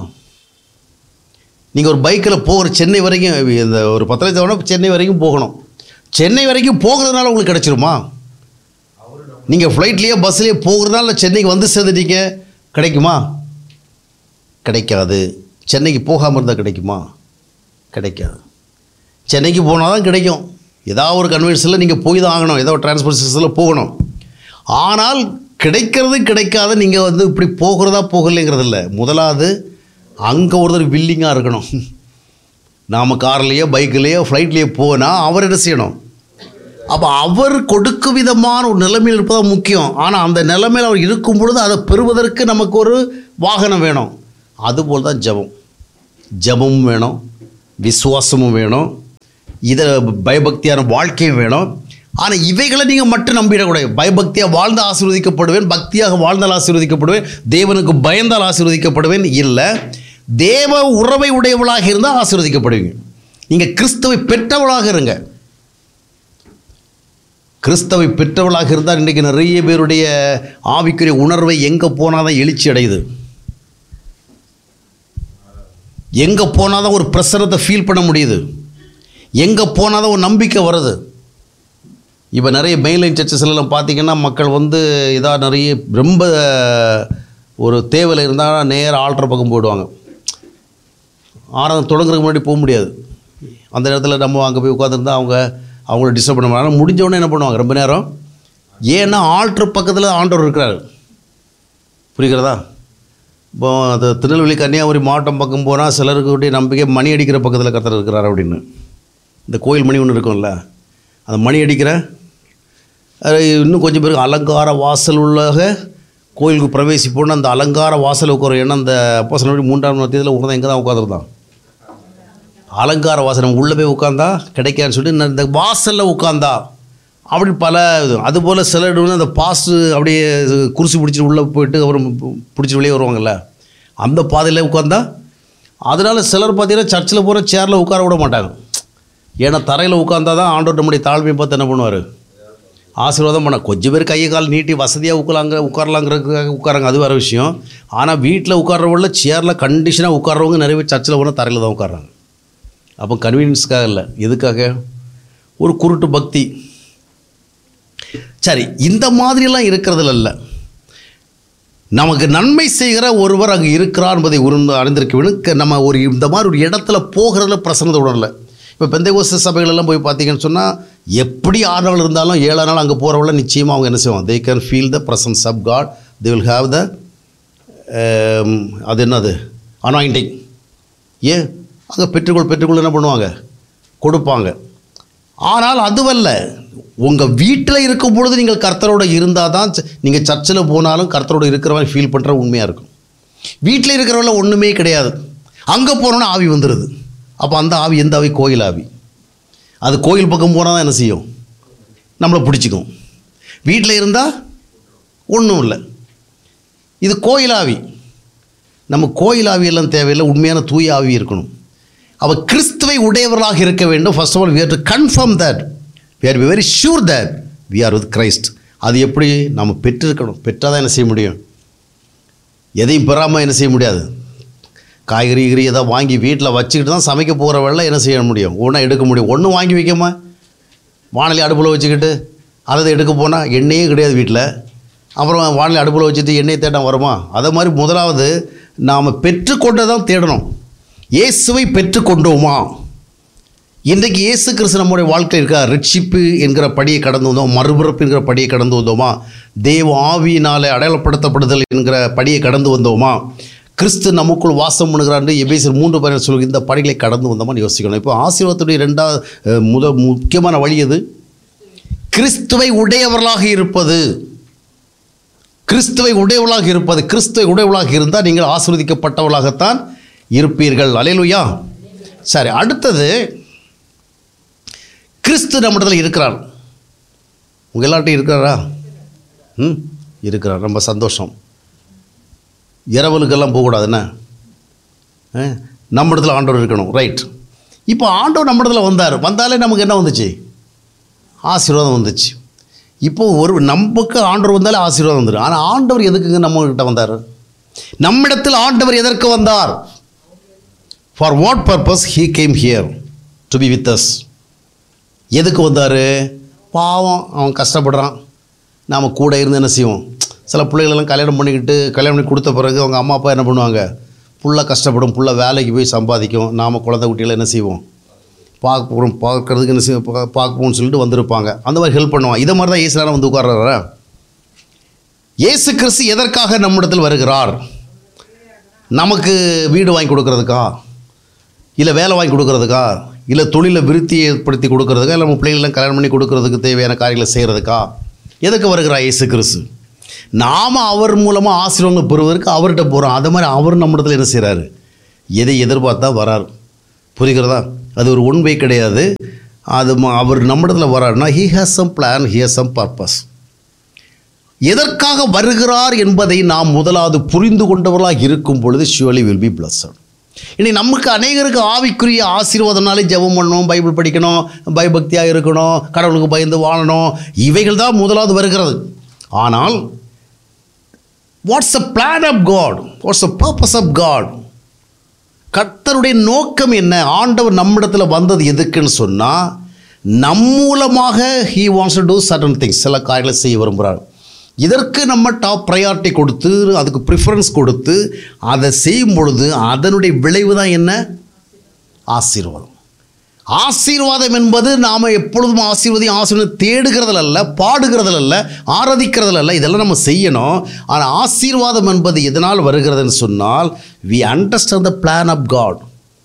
நீங்கள் ஒரு பைக்கில் போகிற சென்னை வரைக்கும் இந்த ஒரு பத்து லட்சம் வேணால் சென்னை வரைக்கும் போகணும். சென்னை வரைக்கும் போகிறதுனால உங்களுக்கு கிடச்சிருமா? நீங்கள் ஃப்ளைட்லேயோ பஸ்லேயோ போகிறதுனால சென்னைக்கு வந்து சேர்ந்துட்டீங்க, கிடைக்குமா? கிடைக்காது. சென்னைக்கு போகாமல் இருந்தால் கிடைக்குமா? கிடைக்காது. சென்னைக்கு போனால் தான் கிடைக்கும். ஏதாவது ஒரு கன்வென்ஷனில் நீங்கள் போய் தான் ஆகணும், ஏதோ ஒரு டிரான்ஸ்போர்ட் சிஸ்டத்தில் போகணும். ஆனால் கிடைக்கிறது கிடைக்காத நீங்கள் வந்து இப்படி போகிறதா போகலைங்கிறது இல்லை. முதலாவது அங்கே ஒருத்தர் வில்லிங்காக இருக்கணும். நாம் கார்லேயோ பைக்கிலேயோ ஃப்ளைட்லேயோ போனால் அவர் என்ன செய்யணும்? அப்போ அவர் கொடுக்கும் விதமான ஒரு நிலைமையில் இருப்பதாக முக்கியம். ஆனால் அந்த நிலைமையில் அவர் இருக்கும் பொழுது அதை பெறுவதற்கு நமக்கு ஒரு வாகனம் வேணும். அதுபோல் தான் ஜெபம். ஜெபமும் வேணும், விசுவாசமும் வேணும், இதை பயபக்தியான வாழ்க்கையும் வேணும். ஆனால் இவைகளை நீங்கள் மட்டும் நம்பிடக்கூடாது. பயபக்தியாக வாழ்ந்தால் ஆசீர்வதிக்கப்படுவேன், பக்தியாக வாழ்ந்தால் ஆசீர்வதிக்கப்படுவேன், தேவனுக்கு பயந்தால் ஆசீர்வதிக்கப்படுவேன் இல்லை. தேவ உறவை உடையவளாக இருந்தால் ஆசீர்வதிக்கப்படுவீங்க. நீங்கள் கிறிஸ்துவை பெற்றவளாக இருங்க. கிறிஸ்தவை பெற்றவளாக இருந்தால் இன்றைக்கி நிறைய பேருடைய ஆவிக்குரிய உணர்வை எங்கே போனால் தான் எழுச்சி அடையுது, எங்கே போனால் தான் ஒரு பிரசரத்தை ஃபீல் பண்ண முடியுது, எங்கே போனால் தான் ஒரு நம்பிக்கை வருது. இப்போ நிறைய மெயின்லைன் சர்ச்சஸ்லாம் பார்த்திங்கன்னா மக்கள் வந்து இதாக நிறைய ரொம்ப ஒரு தேவையில் இருந்தால் நேராக ஆல்டர் பக்கம் போயிடுவாங்க. ஆராதனை தொடங்குறதுக்கு முன்னாடி போக முடியாது. அந்த நேரத்தில் நம்ம அங்கே போய் உட்காந்துருந்தால் அவங்க அவங்கள டிஸ்டர்ப் பண்ண முடியாது. முடிஞ்சவொடனே என்ன பண்ணுவாங்க ரொம்ப நேரம், ஏன்னா ஆல்டர் பக்கத்தில் ஆண்டவர் இருக்கிறார். புரிகிறதா? இப்போ அது திருநெல்வேலி கன்னியாகுமரி மாவட்டம் பக்கம் போனால் சிலருக்கு நம்பிக்கை மணி அடிக்கிற பக்கத்தில் கர்த்தர் இருக்கிறார் அப்படின்னு. இந்த கோயில் மணி ஒன்று இருக்கும்ல, அந்த மணி அடிக்கிற இன்னும் கொஞ்சம் பேருக்கு அலங்கார வாசல் உள்ளாக கோயிலுக்கு பிரவேசிப்போன்னு அந்த அலங்கார வாசல் உட்கார. ஏன்னா அந்த அப்போ சொன்ன மூன்றாம் மத்தியத்தில் உட்காந்து எங்கே தான் உட்காந்துருந்தான் அலங்கார வாசல். நம்ம உள்ளே போய் உட்காந்தா கிடைக்கான்னு சொல்லிட்டு இந்த வாசலில் உட்காந்தா அப்படி பல இது. அதுபோல் சில இடத்துல அந்த பாஸ்ட்டு அப்படியே குருசி பிடிச்சிட்டு உள்ளே போயிட்டு அப்புறம் பிடிச்சி வெளியே வருவாங்கள்ல, அந்த பாதையில் உட்காந்தா. அதனால் சிலர் பார்த்தீங்கன்னா சர்ச்சில் போகிற சேரில் உட்கார விட மாட்டாங்க. ஏன்னா தரையில் உட்காந்தா தான் ஆண்டவர் நம்முடைய தாழ்மையை பார்த்து என்ன பண்ணுவார்? ஆசீர்வாதம் பண்ண. கொஞ்சம் பேர் கையை கால் நீட்டி வசதியாக உட்காலாங்க உட்காரலாங்கிறதுக்காக உட்காராங்க, அது வேறு விஷயம். ஆனால் வீட்டில் உட்கார்றவங்கள சேரில் கண்டிஷனாக உட்கார்றவங்க நிறைய பேர் சர்ச்சில் போனால் தரையில் தான் உட்காராங்க. அப்போ கன்வீனியன்ஸுக்காக இல்லை, எதுக்காக? ஒரு குருட்டு பக்தி. சரி, இந்த மாதிரியெல்லாம் இருக்கிறதுல இல்லை. நமக்கு நன்மை செய்கிற ஒருவர் அங்கே இருக்கிறார் என்பதை உணர்ந்து அறிந்திருக்க வேணும். நம்ம ஒரு இந்த மாதிரி ஒரு இடத்துல போகிறதுல பிரசன்னத்தை உணரலை. இப்போ பெந்தைகோஸ்து சபைகளெல்லாம் போய் பார்த்தீங்கன்னு சொன்னால் எப்படி ஆறு நாள் இருந்தாலும் ஏழாம் நாள் அங்கே போகிறவங்கள நிச்சயமாக அவங்க என்ன செய்வாங்க? They can feel the presence of God. They will have the அது என்னது அனாயிண்டிங். ஏன் அங்கே பெற்றுக்கொள் பெற்றுக்கொள் என்ன பண்ணுவாங்க? கொடுப்பாங்க. ஆனால் அதுவல்ல, உங்கள் வீட்டில் இருக்கும் பொழுது நீங்கள் கர்த்தரோடு இருந்தால் தான் நீங்கள் சர்ச்சில் போனாலும் கர்த்தரோடு இருக்கிற மாதிரி ஃபீல் பண்ணுற உண்மையாக இருக்கும். வீட்டில் இருக்கிறவங்கள ஒன்றுமே கிடையாது, அங்கே போனோன்னா ஆவி வந்துடுது. அப்போ அந்த ஆவி எந்த ஆவி? கோயில் ஆவி. அது கோயில் பக்கம் போனால் தான் என்ன செய்யும்? நம்மளை பிடிச்சிக்கும். வீட்டில் இருந்தால் ஒன்றும் இல்லை. இது கோயில் ஆவி. நம்ம கோயில் ஆவியெல்லாம் தேவையில்லை, உண்மையான தூய ஆவி இருக்கணும். அவ கிறிஸ்துவை உடையவர்களாக இருக்க வேண்டும். First of all we have to confirm that we are very sure that we are with Christ. அது எப்படி நம்ம பெற்றிருக்கணும். பெற்றாதான் என்ன செய்ய முடியும். எதையும் பெறாமல் என்ன செய்ய முடியாது. காய்கறி கறி எதாவது வாங்கி வீட்டில் வச்சுக்கிட்டு தான் சமைக்க போகிற வேலை என்ன செய்ய முடியும். ஒன்றா எடுக்க முடியும். ஒன்றும் வாங்கி வைக்காம வானொலி அடுப்பில் வச்சுக்கிட்டு அதை எடுக்க போனால் எண்ணெயே கிடையாது வீட்டில். அப்புறம் வானொலி அடுப்பில் வச்சுட்டு எண்ணெய் தேட்டம் வருமா. அதை மாதிரி முதலாவது நாம் பெற்றுக்கொண்டே தான் தேடணும். இயேசுவை பெற்றுக்கொண்டோமா. இன்றைக்கு இயேசு கிறிஸ்து நம்முடைய வாழ்க்கையில் இருக்கா. ரட்சிப்பு என்கிற படியை கடந்து வந்தோம். மறுபிறப்பு என்கிற படியை கடந்து வந்தோமா. தேவ ஆவியினாலே அடையாளப்படுத்தப்படுதல் என்கிற படியை கடந்து வந்தோமா. கிறிஸ்து நமக்குள் வாசம் பண்ணுகிறான்னு எபேசியர் மூன்று பதினெட்டு சொல்லி இந்த படிகளை கடந்து வந்தோமான்னு யோசிக்கணும். இப்போ ஆசீர்வாதத்துடைய ரெண்டாவது முத முக்கியமான வழி எது. கிறிஸ்துவை உடையவர்களாக இருப்பது. கிறிஸ்துவை உடையவர்களாக இருப்பது. கிறிஸ்துவை உடையவர்களாக இருந்தால் நீங்கள் ஆசீர்வதிக்கப்பட்டவர்களாகத்தான் இருப்பீர்கள். அல்லேலூயா. சரி, அடுத்தது கிறிஸ்து நம்மிடத்தில் இருக்கிறார். உங்கள் எல்லார்ட்டையும் இருக்கிறாரா? ம் இருக்கிறார். ரொம்ப சந்தோஷம். இரவலுக்கெல்லாம் போகக்கூடாது. என்ன நம்ம இடத்துல ஆண்டவர் இருக்கணும். ரைட். இப்போ ஆண்டவர் நம்ம இடத்துல வந்தார். வந்தாலே நமக்கு என்ன வந்துச்சு. ஆசீர்வாதம் வந்துச்சு. இப்போது ஒரு நமக்கு ஆண்டவர் வந்தாலே ஆசீர்வாதம் வந்துடும். ஆனால் ஆண்டவர் எதுக்குங்க நம்மகிட்ட வந்தார். நம்மிடத்தில் ஆண்டவர் எதற்கு வந்தார். For what purpose he came here to be with us. எதுக்கு வந்தார். பாவம் அவன் கஷ்டப்படுறான். நாம் கூட இருந்து என்ன செய்வோம். சில பிள்ளைகளெல்லாம் கல்யாணம் பண்ணிக்கிட்டு கல்யாணம் பண்ணி கொடுத்த பிறகு அவங்க அம்மா அப்பா என்ன பண்ணுவாங்க. புள்ள கஷ்டப்படும். புள்ள வேலைக்கு போய் சம்பாதிக்கும். நாம் குழந்தை குட்டிகளை என்ன செய்வோம். பார்க்க போகிறோம் பார்க்குறதுக்கு என்ன செய்ய பார்க்க போகணும்னு சொல்லிட்டு வந்திருப்பாங்க. அந்த மாதிரி ஹெல்ப் பண்ணுவான். இதை மாதிரி தான் இயேசுனால வந்து உட்கார்றாரா. இயேசு கிறிஸ்து எதற்காக நம்மிடத்தில் வருகிறார். நமக்கு வீடு வாங்கி கொடுக்கறதுக்கா, இல்லை வேலை வாங்கி கொடுக்கறதுக்கா, இல்லை தொழிலை விருத்தி ஏற்படுத்தி கொடுக்கறதுக்கா, இல்லை நம்ம பிள்ளைகளெல்லாம் கல்யாணம் பண்ணி கொடுக்கறதுக்கு தேவையான காரியங்களை செய்கிறதுக்கா. எதுக்கு வருகிறார் இயேசு கிறிஸ்து. நாம் அவர் மூலமாக ஆசீர்வாதம் பெறுவதற்கு அவர்கிட்ட போகிறோம். அது மாதிரி அவர் நம்மிடத்தில் என்ன செய்கிறாரு. எதை எதிர்பார்த்தா வரார். புரிகிறதா. அது ஒரு ஒன் வே கிடையாது. அது அவர் நம்மிடத்தில் வராருன்னா he has some plan, he has some purpose. எதற்காக வருகிறார் என்பதை நாம் முதலாவது புரிந்து கொண்டவர்களாக இருக்கும் பொழுது surely will be blessed. இனி நமக்கு அநேகருக்கு ஆவிக்குரிய ஆசீர்வாதம்னாலே ஜெபம் பண்ணணும், பைபிள் படிக்கணும், பயபக்தியாக இருக்கணும், கடவுளுக்கு பயந்து வாழணும், இவைகள் தான் முதலாவது வருகிறது. ஆனால் what's the plan of God, what's the purpose of God. கர்த்தருடைய நோக்கம் என்ன. ஆண்டவர் நம்மிடத்தில் வந்தது எதுக்குன்னு சொன்னால் நம் மூலமாக he wants to do certain things. சில காரியங்களை செய்ய விரும்புகிறார். இதற்கு நம்ம டாப் ப்ரையாரிட்டி கொடுத்து அதுக்கு ப்ரிஃபரன்ஸ் கொடுத்து அதை செய்யும் பொழுது அதனுடைய விளைவு தான் என்ன. ஆசீர்வாதம். ஆசீர்வாதம் என்பது நாம் எப்பொழுதும் ஆசீர்வாதி ஆசீர்வாதம் தேடுகிறதில் அல்ல, பாடுகிறதில் அல்ல, ஆராதிக்கிறதில் அல்ல. இதெல்லாம் நம்ம செய்யணும். ஆனால் ஆசீர்வாதம் என்பது எதனால் வருகிறதுன்னு சொன்னால் we understand the plan of God.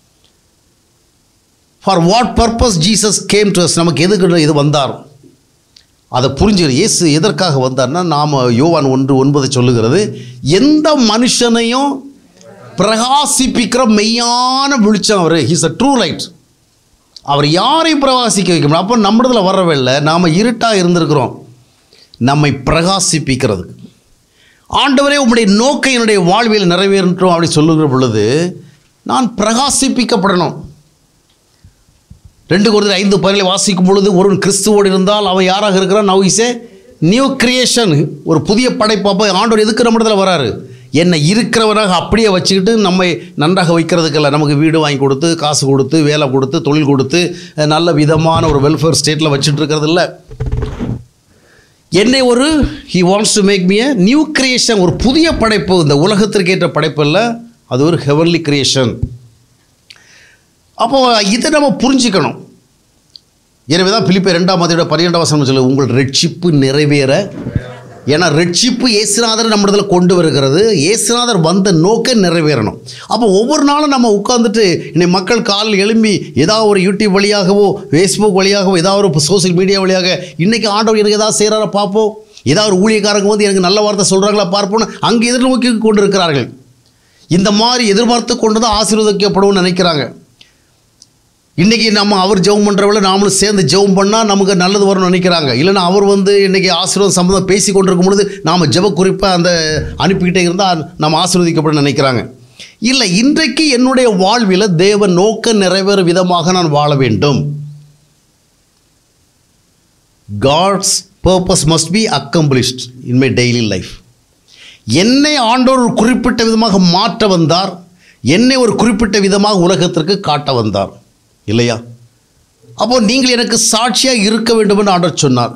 For what purpose Jesus came to us. நமக்கு எதுக்கு இது வந்தார் அதை புரிஞ்சுக்கிற. இயேசு எதற்காக வந்தார்னா நாம் யோவான் ஒன்று ஒன்பது சொல்லுகிறது, எந்த மனுஷனையும் பிரகாசிப்பிக்கிற மெய்யான வெளிச்சம் அவர். He's a true light. அவர் யாரையும் பிரகாசிக்க வைக்க முடியும். அப்போ நம்மளதில் வரவே இல்லை. நாம் இருட்டாக இருந்திருக்கிறோம். நம்மை பிரகாசிப்பிக்கிறதுக்கு ஆண்டவரே உம்முடைய நோக்கம் என்னுடைய வாழ்வில் நிறைவேறட்டும் அப்படி சொல்லுகிற பொழுது நான் பிரகாசிப்பிக்கப்படணும். ரெண்டு கொரிந்தியர் ஐந்து பதினேழு வாசிக்கும் பொழுது ஒருவன் கிறிஸ்துவோடு இருந்தால் அவன் யாராக இருக்கிறான். Now is a new creation. ஒரு புதிய படைப்பாப்போ ஆண்டவர் எதுக்கு நம்மிடத்தில் வராரு. என்னை இருக்கிறவனாக அப்படியே வச்சுக்கிட்டு நம்மை நன்றாக வைக்கிறதுக்கல்ல. நமக்கு வீடு வாங்கி கொடுத்து காசு கொடுத்து வேலை கொடுத்து தொழில் கொடுத்து நல்ல விதமான ஒரு வெல்ஃபேர் ஸ்டேட்டில் வச்சுட்டு இருக்கிறது இல்லை. என்னை ஒரு he wants to make me a new creation. ஒரு புதிய படைப்பு. இந்த உலகத்திற்கு ஏற்ற படைப்பு இல்லை, அது ஒரு ஹெவன்லி கிரியேஷன். அப்போ இதை நம்ம புரிஞ்சுக்கணும். எனவே தான் பிலிப்பியர் ரெண்டாம் அதிகாரம் பன்னிரெண்டாம் வசனம் சொல்லு, உங்கள் ரட்சிப்பு நிறைவேற. ஏன்னா ரட்சிப்பு இயேசுநாதர் நம்ம இடத்துல கொண்டு வருகிறது. இயேசுநாதர் வந்த நோக்கம் நிறைவேறணும். அப்போ ஒவ்வொரு நாளும் நம்ம உட்காந்துட்டு இன்னைக்கு மக்கள் காலில் எழும்பி ஏதாவது ஒரு யூடியூப் வழியாகவோ ஃபேஸ்புக் வழியாகவோ ஏதாவது ஒரு சோசியல் மீடியா வழியாக இன்றைக்கி ஆண்டவர் எனக்கு ஏதாவது செய்கிறாரா பார்ப்போம், ஏதாவது ஒரு ஊழியக்காரங்க வந்து எனக்கு நல்ல வார்த்தை சொல்கிறாங்களா பார்ப்போம்னு அங்கே எதிர்நோக்கி கொண்டு இருக்கிறார்கள். இந்த மாதிரி எதிர்பார்த்து கொண்டு தான் ஆசீர்வதிக்கப்படும் நினைக்கிறாங்க. இன்றைக்கி நம்ம அவர் ஜெபம் பண்ணுறவள நாமளும் சேர்ந்து ஜெபம் பண்ணால் நமக்கு நல்லது வரும்னு நினைக்கிறாங்க. இல்லைன்னா அவர் வந்து இன்றைக்கி ஆசீர்வாதம் சம்பந்தம் பேசி கொண்டிருக்கும் பொழுது நாம் ஜெப குறிப்பாக அந்த அனுப்பிக்கிட்டே இருந்தால் நம்ம ஆசீர்வதிக்கப்பட நினைக்கிறாங்க. இல்லை, இன்றைக்கு என்னுடைய வாழ்வில் தேவன் நோக்க நிறைவேறும் விதமாக நான் வாழ வேண்டும். God's purpose must be accomplished in my daily life. என்னை ஆண்டவர் ஒரு குறிப்பிட்ட விதமாக மாற்ற வந்தார், என்னை ஒரு குறிப்பிட்ட விதமாக உலகத்திற்கு காட்ட வந்தார் இல்லையா? அப்போது நீங்கள் எனக்கு சாட்சியாக இருக்க வேண்டும் என்று ஆண்டவர் சொன்னார்.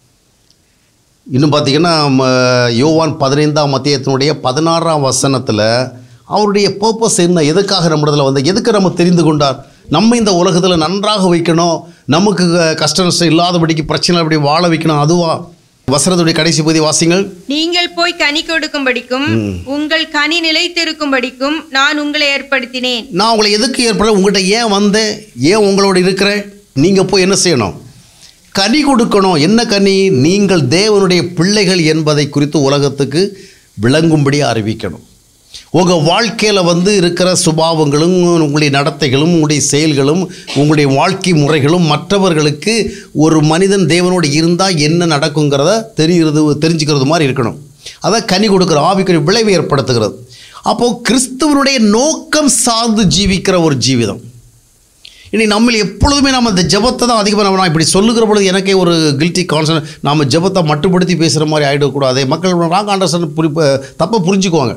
இன்னும் பார்த்தீங்கன்னா யோவான் பதினைந்தாம் அத்தியாயத்தினுடைய பதினாறாம் வசனத்தில் அவருடைய பர்பஸ் என்ன, எதுக்காக நம்மிடத்தில் வந்த, எதுக்கு நம்ம தெரிந்து கொண்டார், நம்ம இந்த உலகத்தில் நன்றாக வைக்கணும், நமக்கு கஷ்ட நஷ்டம் இல்லாதபடிக்கு பிரச்சனை அப்படி வாழ வைக்கணும், அதுவா? வசனத்துடைய கடைசி பகுதி வாசிங்கள். நீங்கள் போய் கனி கொடுக்கும்படிக்கும் உங்கள் கனி நிலைத்திருக்கும்படிக்கும் நான் உங்களை ஏற்படுத்தினேன். நான் உங்களை எதுக்கு ஏற்பட, உங்கள்கிட்ட ஏன் வந்தேன், ஏன் உங்களோட இருக்கிறேன்? நீங்கள் போய் என்ன செய்யணும்? கனி கொடுக்கணும். என்ன கனி? நீங்கள் தேவனுடைய பிள்ளைகள் என்பதை குறித்து உலகத்துக்கு விளங்கும்படி அறிவிக்கணும். உங்கள் வாழ்க்கையில் வந்து இருக்கிற சுபாவங்களும் உங்களுடைய நடத்தைகளும் உங்களுடைய செயல்களும் உங்களுடைய வாழ்க்கை முறைகளும் மற்றவர்களுக்கு ஒரு மனிதன் தேவனோடு இருந்தால் என்ன நடக்குங்கிறத தெரிகிறது தெரிஞ்சுக்கிறது மாதிரி இருக்கணும். அதான் கனி கொடுக்குற ஆவிக்குரிய விளைவை ஏற்படுத்துகிறது. அப்போது கிறிஸ்துவனுடைய நோக்கம் சார்ந்து ஜீவிக்கிற ஒரு ஜீவிதம். இனி நம்ம எப்பொழுதுமே நம்ம இந்த ஜெபத்தை தான் அதிகமாக நம்ம நான் இப்படி சொல்லுகிற பொழுது எனக்கே ஒரு கில்ட்டி கான்சன், நாம் ஜெபத்தை மட்டுப்படுத்தி பேசுகிற மாதிரி ஆகிடக்கூடாது. மக்கள் ராங் அண்டர்ஸ்டாண்ட் புரி தப்பாக புரிஞ்சுக்குவாங்க.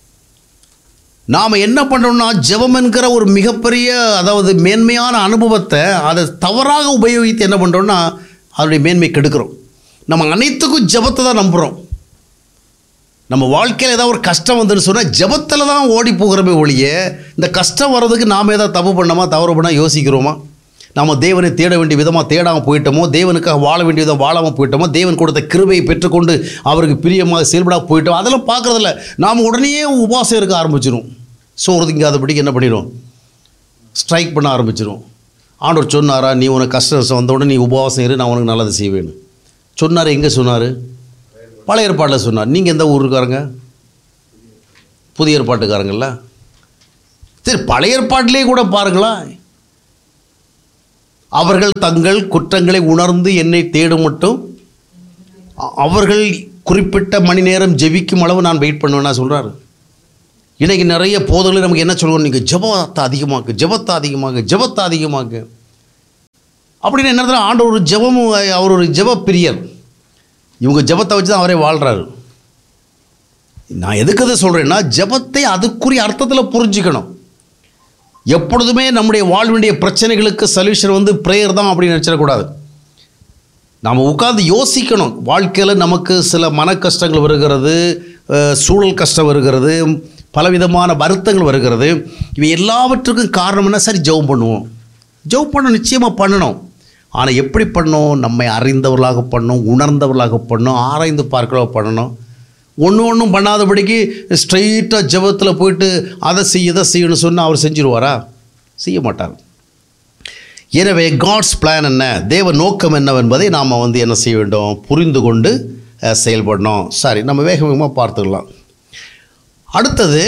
நாம் என்ன பண்ணுறோம்னா ஜெபம் என்கிற ஒரு மிகப்பெரிய அதாவது மேன்மையான அனுபவத்தை அதை தவறாக உபயோகித்து என்ன பண்ணுறோம்னா அதனுடைய மேன்மை கெடுக்கிறோம். நம்ம அனைத்துக்கும் ஜெபத்தை தான் நம்புகிறோம். நம்ம வாழ்க்கையில் ஏதாவது ஒரு கஷ்டம் வந்துன்னு சொன்னால் ஜெபத்தில் தான் ஓடி போகிறோமே ஒழிய இந்த கஷ்டம் வர்றதுக்கு நாம் ஏதாவது தப்பு பண்ணோமா தவறு பண்ணால் யோசிக்கிறோமா? நம்ம தேவனை தேட வேண்டிய விதமாக தேடாமல் போயிட்டோமோ, தேவனுக்காக வாழ வேண்டிய விதம் வாழாமல் போயிட்டோமோ, தேவன் கொடுத்த கிருபையை பெற்றுக்கொண்டு அவருக்கு பிரியமாக செயல்படாமல் போயிட்டோம், அதெல்லாம் பார்க்குறதில்ல. நாம் உடனே உபவாசம் இருக்க ஆரம்பிச்சிடும். சோறு திங்காதபடிக்கு என்ன பண்ணிடும்? ஸ்ட்ரைக் பண்ண ஆரம்பிச்சிடும். ஆண்டவர் சொன்னாரா, நீ உனக்கு கஷ்ட நஷ்டம் வந்த உடனே நீ உபவாசம் இரு, நான் உனக்கு நல்லது செய்வேன்னு சொன்னார். எங்கே சொன்னார்? பழைய ஏற்பாட்டில் சொன்னார். நீங்கள் எந்த ஊருக்காரங்க? புதிய ஏற்பாட்டுக்காரங்கள? சரி, பழைய ஏற்பாட்டிலே கூட பாருங்களா, அவர்கள் தங்கள் குற்றங்களை உணர்ந்து என்னை தேடும் மட்டும் அவர்கள் குறிப்பிட்ட மணி நேரம் ஜெபிக்கும் அளவு நான் வெயிட் பண்ணுவேன்னா சொல்கிறார். இன்றைக்கி நிறைய போதல்கள் நமக்கு என்ன சொல்லுவோம், நீங்கள் ஜெபத்தை அதிகமாக்கு, ஜெபத்தை அதிகமாக்கு, ஜெபத்தை அதிகமாக்கு அப்படின்னு என்ன நடத்துகிற? ஆண்டவர் ஒரு ஜெபமும், அவர் ஒரு ஜெப பிரியர். இவங்க ஜெபத்தை வச்சு தான் அவரே வாழ்கிறாரு. நான் எதுக்கு அதை சொல்கிறேன்னா, ஜெபத்தை அதுக்குரிய அர்த்தத்தில் புரிஞ்சுக்கணும். எப்பொழுதுமே நம்முடைய வாழ்வினுடைய பிரச்சனைகளுக்கு சொல்யூஷன் வந்து ப்ரேயர் தான் அப்படின்னு நினச்சிடக்கூடாது. நாம் உட்கார்ந்து யோசிக்கணும். வாழ்க்கையில் நமக்கு சில மன கஷ்டங்கள் வருகிறது, சூழல் கஷ்டம் வருகிறது, பலவிதமான வருத்தங்கள் வருகிறது. இவை எல்லாவற்றுக்கும் காரணம் என்ன? சரி, ஜெபம் பண்ணுவோம். ஜெபம் பண்ண நிச்சயமாக பண்ணணும். ஆனால் எப்படி பண்ணணும்? நம்மை அறிந்தவர்களாக பண்ணணும், உணர்ந்தவர்களாக பண்ணணும், ஆராய்ந்து பார்க்கிறவ பண்ணணும். ஒன்று ஒன்றும் பண்ணாதபடிக்கு ஸ்ட்ரெயிட்டாக ஜெபத்தில் போயிட்டு அதை செய்ய இதை செய்யணும்னு சொன்னால் அவர் செஞ்சுருவாரா? செய்ய மாட்டார். எனவே காட்ஸ் பிளான் என்ன, தேவ நோக்கம் என்னவென்பதை நாம் வந்து என்ன செய்ய வேண்டும்? புரிந்து கொண்டு செயல்படணும். சரி, நம்ம வேக வேகமாக பார்த்துக்கலாம். அடுத்தது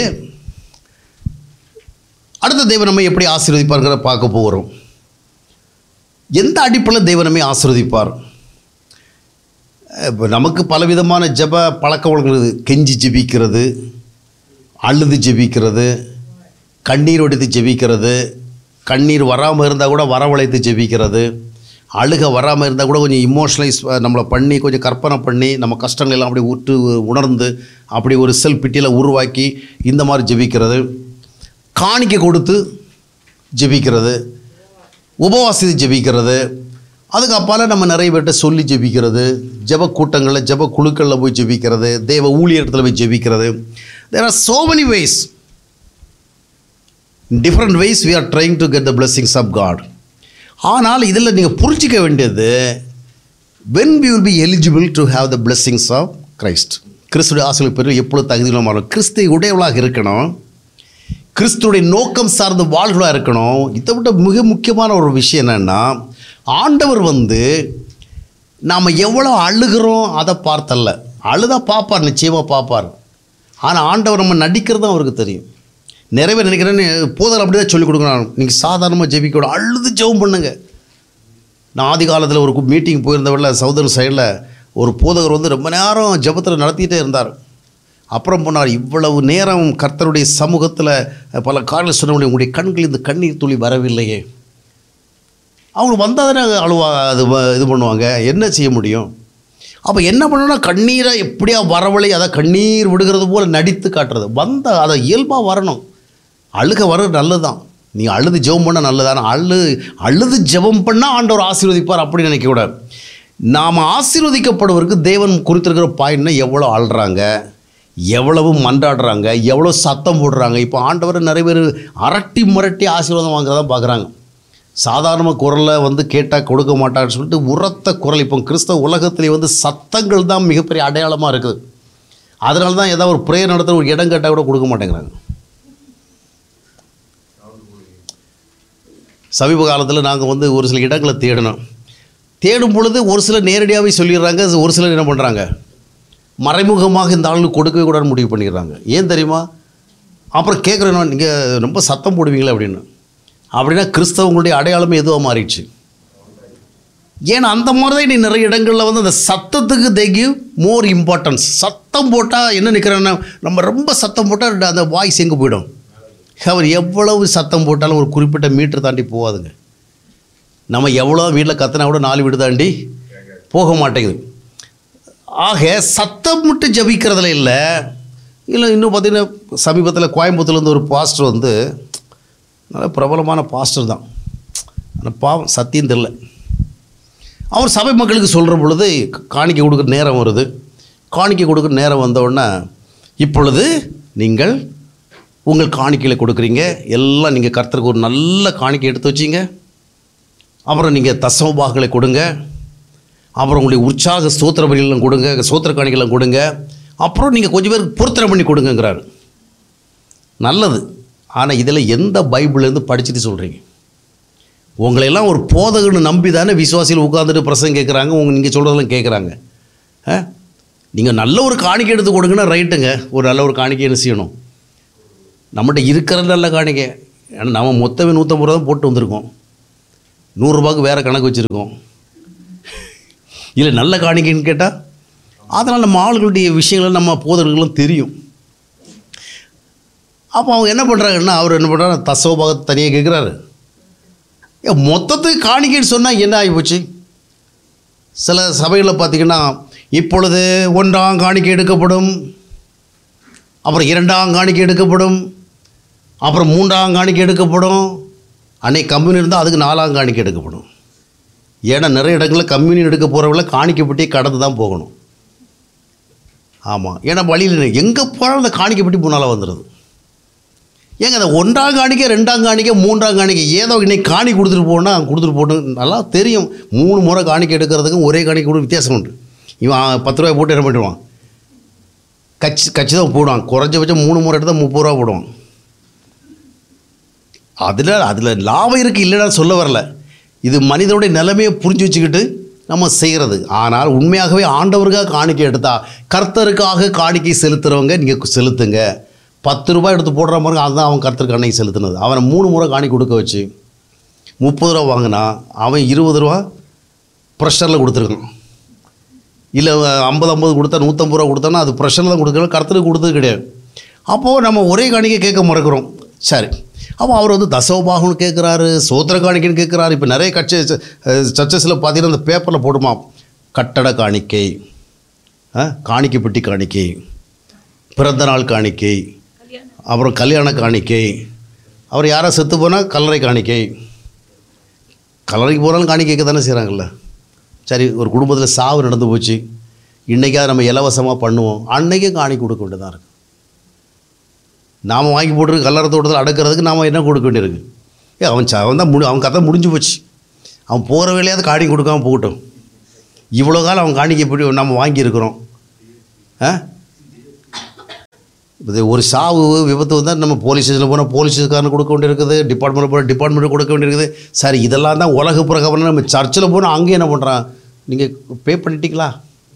அடுத்த தேவன் நம்மை எப்படி ஆசீர்வதிப்பார்கிறத பார்க்க போகிறோம். எந்த அடிப்படையில் தேவன் நம்மை ஆசீர்வதிப்பார்? இப்போ நமக்கு பலவிதமான ஜெப பழக்க வழங்குறது. கெஞ்சி ஜெபிக்கிறது, அழுது ஜெபிக்கிறது, கண்ணீர் வடித்து ஜெபிக்கிறது, கண்ணீர் வராமல் இருந்தால் கூட வரவழைத்து ஜெபிக்கிறது, அழுக வராமல் இருந்தால் கூட கொஞ்சம் இமோஷனலைஸ் நம்மளை பண்ணி கொஞ்சம் கற்பனை பண்ணி நம்ம கஷ்டங்கள் எல்லாம் அப்படி விட்டு உணர்ந்து அப்படி ஒரு செல் பிட்டியில் உருவாக்கி இந்த மாதிரி ஜெபிக்கிறது, காணிக்கை கொடுத்து ஜெபிக்கிறது, உபவாசித்து ஜெபிக்கிறது, அதுக்கு அப்பால் நம்ம நிறைய பேர்கிட்ட சொல்லி ஜெபிக்கிறது, ஜெப கூட்டங்களில் ஜெப குழுக்களில் போய் ஜெபிக்கிறது, தேவ ஊழியத்தில் போய் ஜெபிக்கிறது. There are so many ways. In different ways we are trying to get the blessings of God. ஆனால் இதில் நீங்கள் புரிஞ்சிக்க வேண்டியது, when we will be eligible to have the blessings of Christ. கிறிஸ்துடைய ஆசீர்வாதம் பெற்று எப்பொழுது தகுதியுள்ளவர்களாக மாறணும்? கிறிஸ்துவை உடையவளாக இருக்கணும், கிறிஸ்துடைய நோக்கம் சார்ந்த வாழ்களாக இருக்கணும். இதை விட மிக முக்கியமான ஒரு விஷயம் என்னென்னா, ஆண்டவர் வந்து நாம் எவ்வளோ அழுகிறோம் அதை பார்த்தல்ல. அழுதா பார்ப்பார், நிச்சயமாக பார்ப்பார். ஆனால் ஆண்டவர் நம்ம நடிக்கிறது தான் அவருக்கு தெரியும். நிறைய பேர் நினைக்கிறேன்னு போதல் அப்படி தான் சொல்லிக் கொடுக்கணும். நீங்கள் சாதாரணமாக ஜெபிக்கூட, அழுது ஜெபம் பண்ணுங்க. நான் ஆதி காலத்தில் ஒரு மீட்டிங் போயிருந்தவரில் சவுதர்ன் சைடில் ஒரு போதகர் வந்து ரொம்ப நேரம் ஜெபத்தில் நடத்திக்கிட்டே இருந்தார். அப்புறம் போனார், இவ்வளவு நேரம் கர்த்தருடைய சமூகத்தில் பல காரியங்கள் சொன்ன உங்களுடைய கண்கள் இந்த கண்ணீர் துளி வரவில்லையே. அவங்க வந்தால் தானே அழுவா அது இது பண்ணுவாங்க, என்ன செய்ய முடியும்? அப்போ என்ன பண்ணணும்னா கண்ணீரை எப்படியா வரவழை, அதை கண்ணீர் விடுகிறது போல் நடித்து காட்டுறது. வந்தால் அதை இயல்பாக வரணும். அழுக வர்றது நல்லது தான், நீ அழுது ஜெபம் பண்ண நல்லதான. அழு அழுது ஜெபம் பண்ணால் ஆண்டவர் ஆசீர்வதிப்பார் அப்படின்னு நினைக்கக்கூடாது. நாம் ஆசீர்வதிக்கப்படுவதற்கு தேவன் குறித்திருக்கிற பாயிண்ட்னா எவ்வளோ அழுறாங்க, எவ்வளவு மன்றாடுறாங்க, எவ்வளோ சத்தம் போடுறாங்க. இப்போ ஆண்டவர் நிறைய பேர் அரட்டி முரட்டி ஆசீர்வாதம் வாங்குறதான் பார்க்குறாங்க. சாதாரண குரலில் வந்து கேட்டால் கொடுக்க மாட்டான்னு சொல்லிட்டு உரத்த குரல். இப்போ கிறிஸ்தவ உலகத்திலே வந்து சத்தங்கள் தான் மிகப்பெரிய அடையாளமாக இருக்குது. அதனால தான் ஏதாவது ஒரு ப்ரேயர் நடத்துகிற ஒரு இடம் கேட்டால் கூட கொடுக்க மாட்டேங்கிறாங்க. சமீப காலத்தில் நாங்கள் வந்து ஒரு சில இடங்களை தேடினோம். தேடும் பொழுது ஒரு சிலர் நேரடியாகவே சொல்லிடுறாங்க, ஒரு சிலர் என்ன பண்ணுறாங்க, மறைமுகமாக இந்த ஆளுக்கு கொடுக்கவே கூடாதுன்னு முடிவு பண்ணிடுறாங்க. ஏன் தெரியுமா? அப்புறம் கேட்குறேன், நீங்கள் ரொம்ப சத்தம் போடுவீங்களே அப்படின்னு. அப்படின்னா கிறிஸ்தவங்களுடைய அடையாளமே எதுவாக மாறிடுச்சு. ஏன்னா அந்த மாதிரி தான் நீ நிறைய இடங்களில் வந்து அந்த சத்தத்துக்கு தே கிவ் மோர் இம்பார்ட்டன்ஸ். சத்தம் போட்டால் என்ன நிற்கிறேன்னா, நம்ம ரொம்ப சத்தம் போட்டால் அந்த வாய்ஸ் எங்கே போயிடும். அவர் எவ்வளவு சத்தம் போட்டாலும் ஒரு குறிப்பிட்ட மீட்டர் தாண்டி போகாதுங்க. நம்ம எவ்வளோ வீட்டில் கத்தினா கூட நாலு வீடு தாண்டி போக மாட்டேங்குது. ஆக சத்தம் மட்டும் ஜபிக்கிறதுல இல்லை. இல்லை இன்னும் பார்த்திங்கன்னா சமீபத்தில் கோயம்புத்தூர்லேருந்து ஒரு பாஸ்டர் வந்து, நல்ல பிரபலமான பாஸ்டர் தான், ஆனால் பாவம் சத்தியம் தெரியல. அவர் சபை மக்களுக்கு சொல்கிற பொழுது காணிக்கை கொடுக்குற நேரம் வருது. காணிக்கை கொடுக்குற நேரம் வந்தவுடனே, இப்பொழுது நீங்கள் உங்கள் காணிக்கையில் கொடுக்குறீங்க, எல்லாம் நீங்கள் கர்த்தருக்கு ஒரு நல்ல காணிக்கை எடுத்து வச்சிங்க, அப்புறம் நீங்கள் தசமபாகங்களை கொடுங்க, அப்புறம் உங்களுடைய உற்சாக ஸ்தோத்திர பலிகளும் கொடுங்க, ஸ்தோத்திர காணிக்கைலாம் கொடுங்க, அப்புறம் நீங்கள் கொஞ்சம் பேருக்கு பொருத்தனை பண்ணி கொடுங்கங்கிறாரு. நல்லது. ஆனால் இதில் எந்த பைபிள்லேருந்து படிச்சுட்டு சொல்கிறீங்க? உங்களையெல்லாம் ஒரு போதகன்னு நம்பி தானே விசுவாசியில் உட்காந்துட்டு பிரசங்க கேட்குறாங்க, உங்கள் நீங்கள் சொல்கிறதெல்லாம் கேட்குறாங்க. நீங்கள் நல்ல ஒரு காணிக்கை எடுத்து கொடுங்கன்னா ரைட்டுங்க, ஒரு நல்ல ஒரு காணிக்கை என்ன செய்யணும், நம்மகிட்ட இருக்கிற நல்ல காணிக்கை. ஏன்னா நம்ம மொத்தமே நூற்றம்பது ரூபா தான் போட்டு வந்திருக்கோம், நூறுரூபாய்க்கு வேறு கணக்கு வச்சுருக்கோம். இல்லை நல்ல காணிக்கைன்னு கேட்டால், அதனால் நம்ம ஆளுகளுடைய விஷயங்கள் நம்ம போதர்களும் தெரியும். அப்போ அவங்க என்ன பண்ணுறாங்கன்னா, அவர் என்ன பண்ணுறாரு, தசோபாகத்தை தனியாக கேட்குறாரு. ஏன் மொத்தத்துக்கு காணிக்கைன்னு சொன்னால் என்ன ஆகி போச்சு? சில சபைகளில் பார்த்திங்கன்னா, இப்பொழுது ஒன்றாம் காணிக்கை எடுக்கப்படும், அப்புறம் இரண்டாம் காணிக்கை எடுக்கப்படும், அப்புறம் மூன்றாம் காணிக்கை எடுக்கப்படும். அன்னைக்கு கம்யூனி இருந்தால் அதுக்கு நாலாம் காணிக்கை எடுக்கப்படும். ஏன்னா நிறைய இடங்களில் கம்யூனி எடுக்க போகிறவங்கள காணிக்கைப்பட்டியை கடந்து தான் போகணும். ஆமாம், ஏன்னா வழியில் எங்கே போனாலும் அந்த காணிக்கைப்பட்டி முன்னால் வந்துடுது. ஏங்க அந்த ஒன்றாம் காணிக்கை, ரெண்டாம் காணிக்கை, மூன்றாம் காணிக்கை, ஏதோ இன்னைக்கு காணி கொடுத்துட்டு போனால் கொடுத்துட்டு போட்டு நல்லா தெரியும். மூணு முறை காணிக்கை எடுக்கிறதுக்கும் ஒரே காணிக்கை கூட வித்தியாசம் உண்டு. இவன் பத்து ரூபாய் போட்டு என்ன பண்ணிடுவான், கட்சி கட்சி தான் போடுவான். குறைஞ்சபட்சம் மூணு முறை எடுத்தால் முப்பது ரூபா போடுவான். அதில் அதில் லாபம் இருக்குது, இல்லைன்னா சொல்ல வரல. இது மனிதனுடைய நிலைமையை புரிஞ்சு வச்சுக்கிட்டு நம்ம செய்கிறது. ஆனால் உண்மையாகவே ஆண்டவருக்காக காணிக்கை எடுத்தால், கர்த்தருக்காக காணிக்கை செலுத்துகிறவங்க நீங்கள் செலுத்துங்க. பத்து ரூபாய் எடுத்து போடுற மாதிரி அதுதான் அவன் கர்த்தருக்கு அன்னைக்கு செலுத்தினது. அவனை மூணு முறை காணிக்கை கொடுக்க வச்சு முப்பது ரூபா வாங்கினா, அவன் இருபது ரூபா ப்ரெஷரில் கொடுத்துருக்கான். இல்லை ஐம்பது ஐம்பது கொடுத்தா நூற்றம்பது ரூபா கொடுத்தானா அது ப்ரெஷரில் தான் கொடுக்குறோம், கர்த்தருக்கு கொடுத்தது கிடையாது. அப்போது நம்ம ஒரே காணிக்கை கேட்க மறக்கிறோம். சரி, அப்போ அவர் வந்து தசோபாகம்னு கேட்குறாரு, சோத்திர காணிக்கைன்னு கேட்குறாரு. இப்போ நிறைய கட்சி சர்ச்சஸில் பார்த்தீங்கன்னா அந்த பேப்பரில் போடுமா, கட்டட காணிக்கை, காணிக்கை பெட்டி காணிக்கை, பிறந்த நாள் காணிக்கை, அப்புறம் கல்யாண காணிக்கை, அவர் யாரோ செத்து போனால் கல்லறை காணிக்கை. கல்லறைக்கு போனாலும் காணிக்கைக்கு தானே செய்கிறாங்கல்ல. சரி, ஒரு குடும்பத்தில் சாவு நடந்து போச்சு, இன்றைக்காவது நம்ம இலவசமாக பண்ணுவோம், அன்றைக்கே காணிக்கை கொடுக்க வேண்டியதாக இருக்குது. நாம் வாங்கி போட்டு கல்லறை தோட்டத்தில் அடக்கிறதுக்கு நாம் என்ன கொடுக்க வேண்டியிருக்கு? ஏ அவன் அவன் தான் முடி அவன் கதை முடிஞ்சு போச்சு, அவன் போகிற வேலையாவது காணிக்கை கொடுக்காமல் போகட்டும். இவ்வளோ காலம் அவன் காணிக்கை போய் நம்ம வாங்கியிருக்கிறோம். ஆ இது ஒரு சாவு விபத்து வந்தால் நம்ம போலீஸ் ஸ்டேஷனில் போனால் போலீஸுக்காரன் கொடுக்க வேண்டியிருக்குது, டிபார்ட்மெண்ட்டில் போனால் டிபார்ட்மெண்ட்டு கொடுக்க வேண்டியிருக்குது. சரி, இதெல்லாம் தான் உலக பிரகாரம். நம்ம சர்ச்சில் போனால் அங்கே என்ன பண்ணுறான், நீங்கள் பே பண்ணிட்டீங்களா?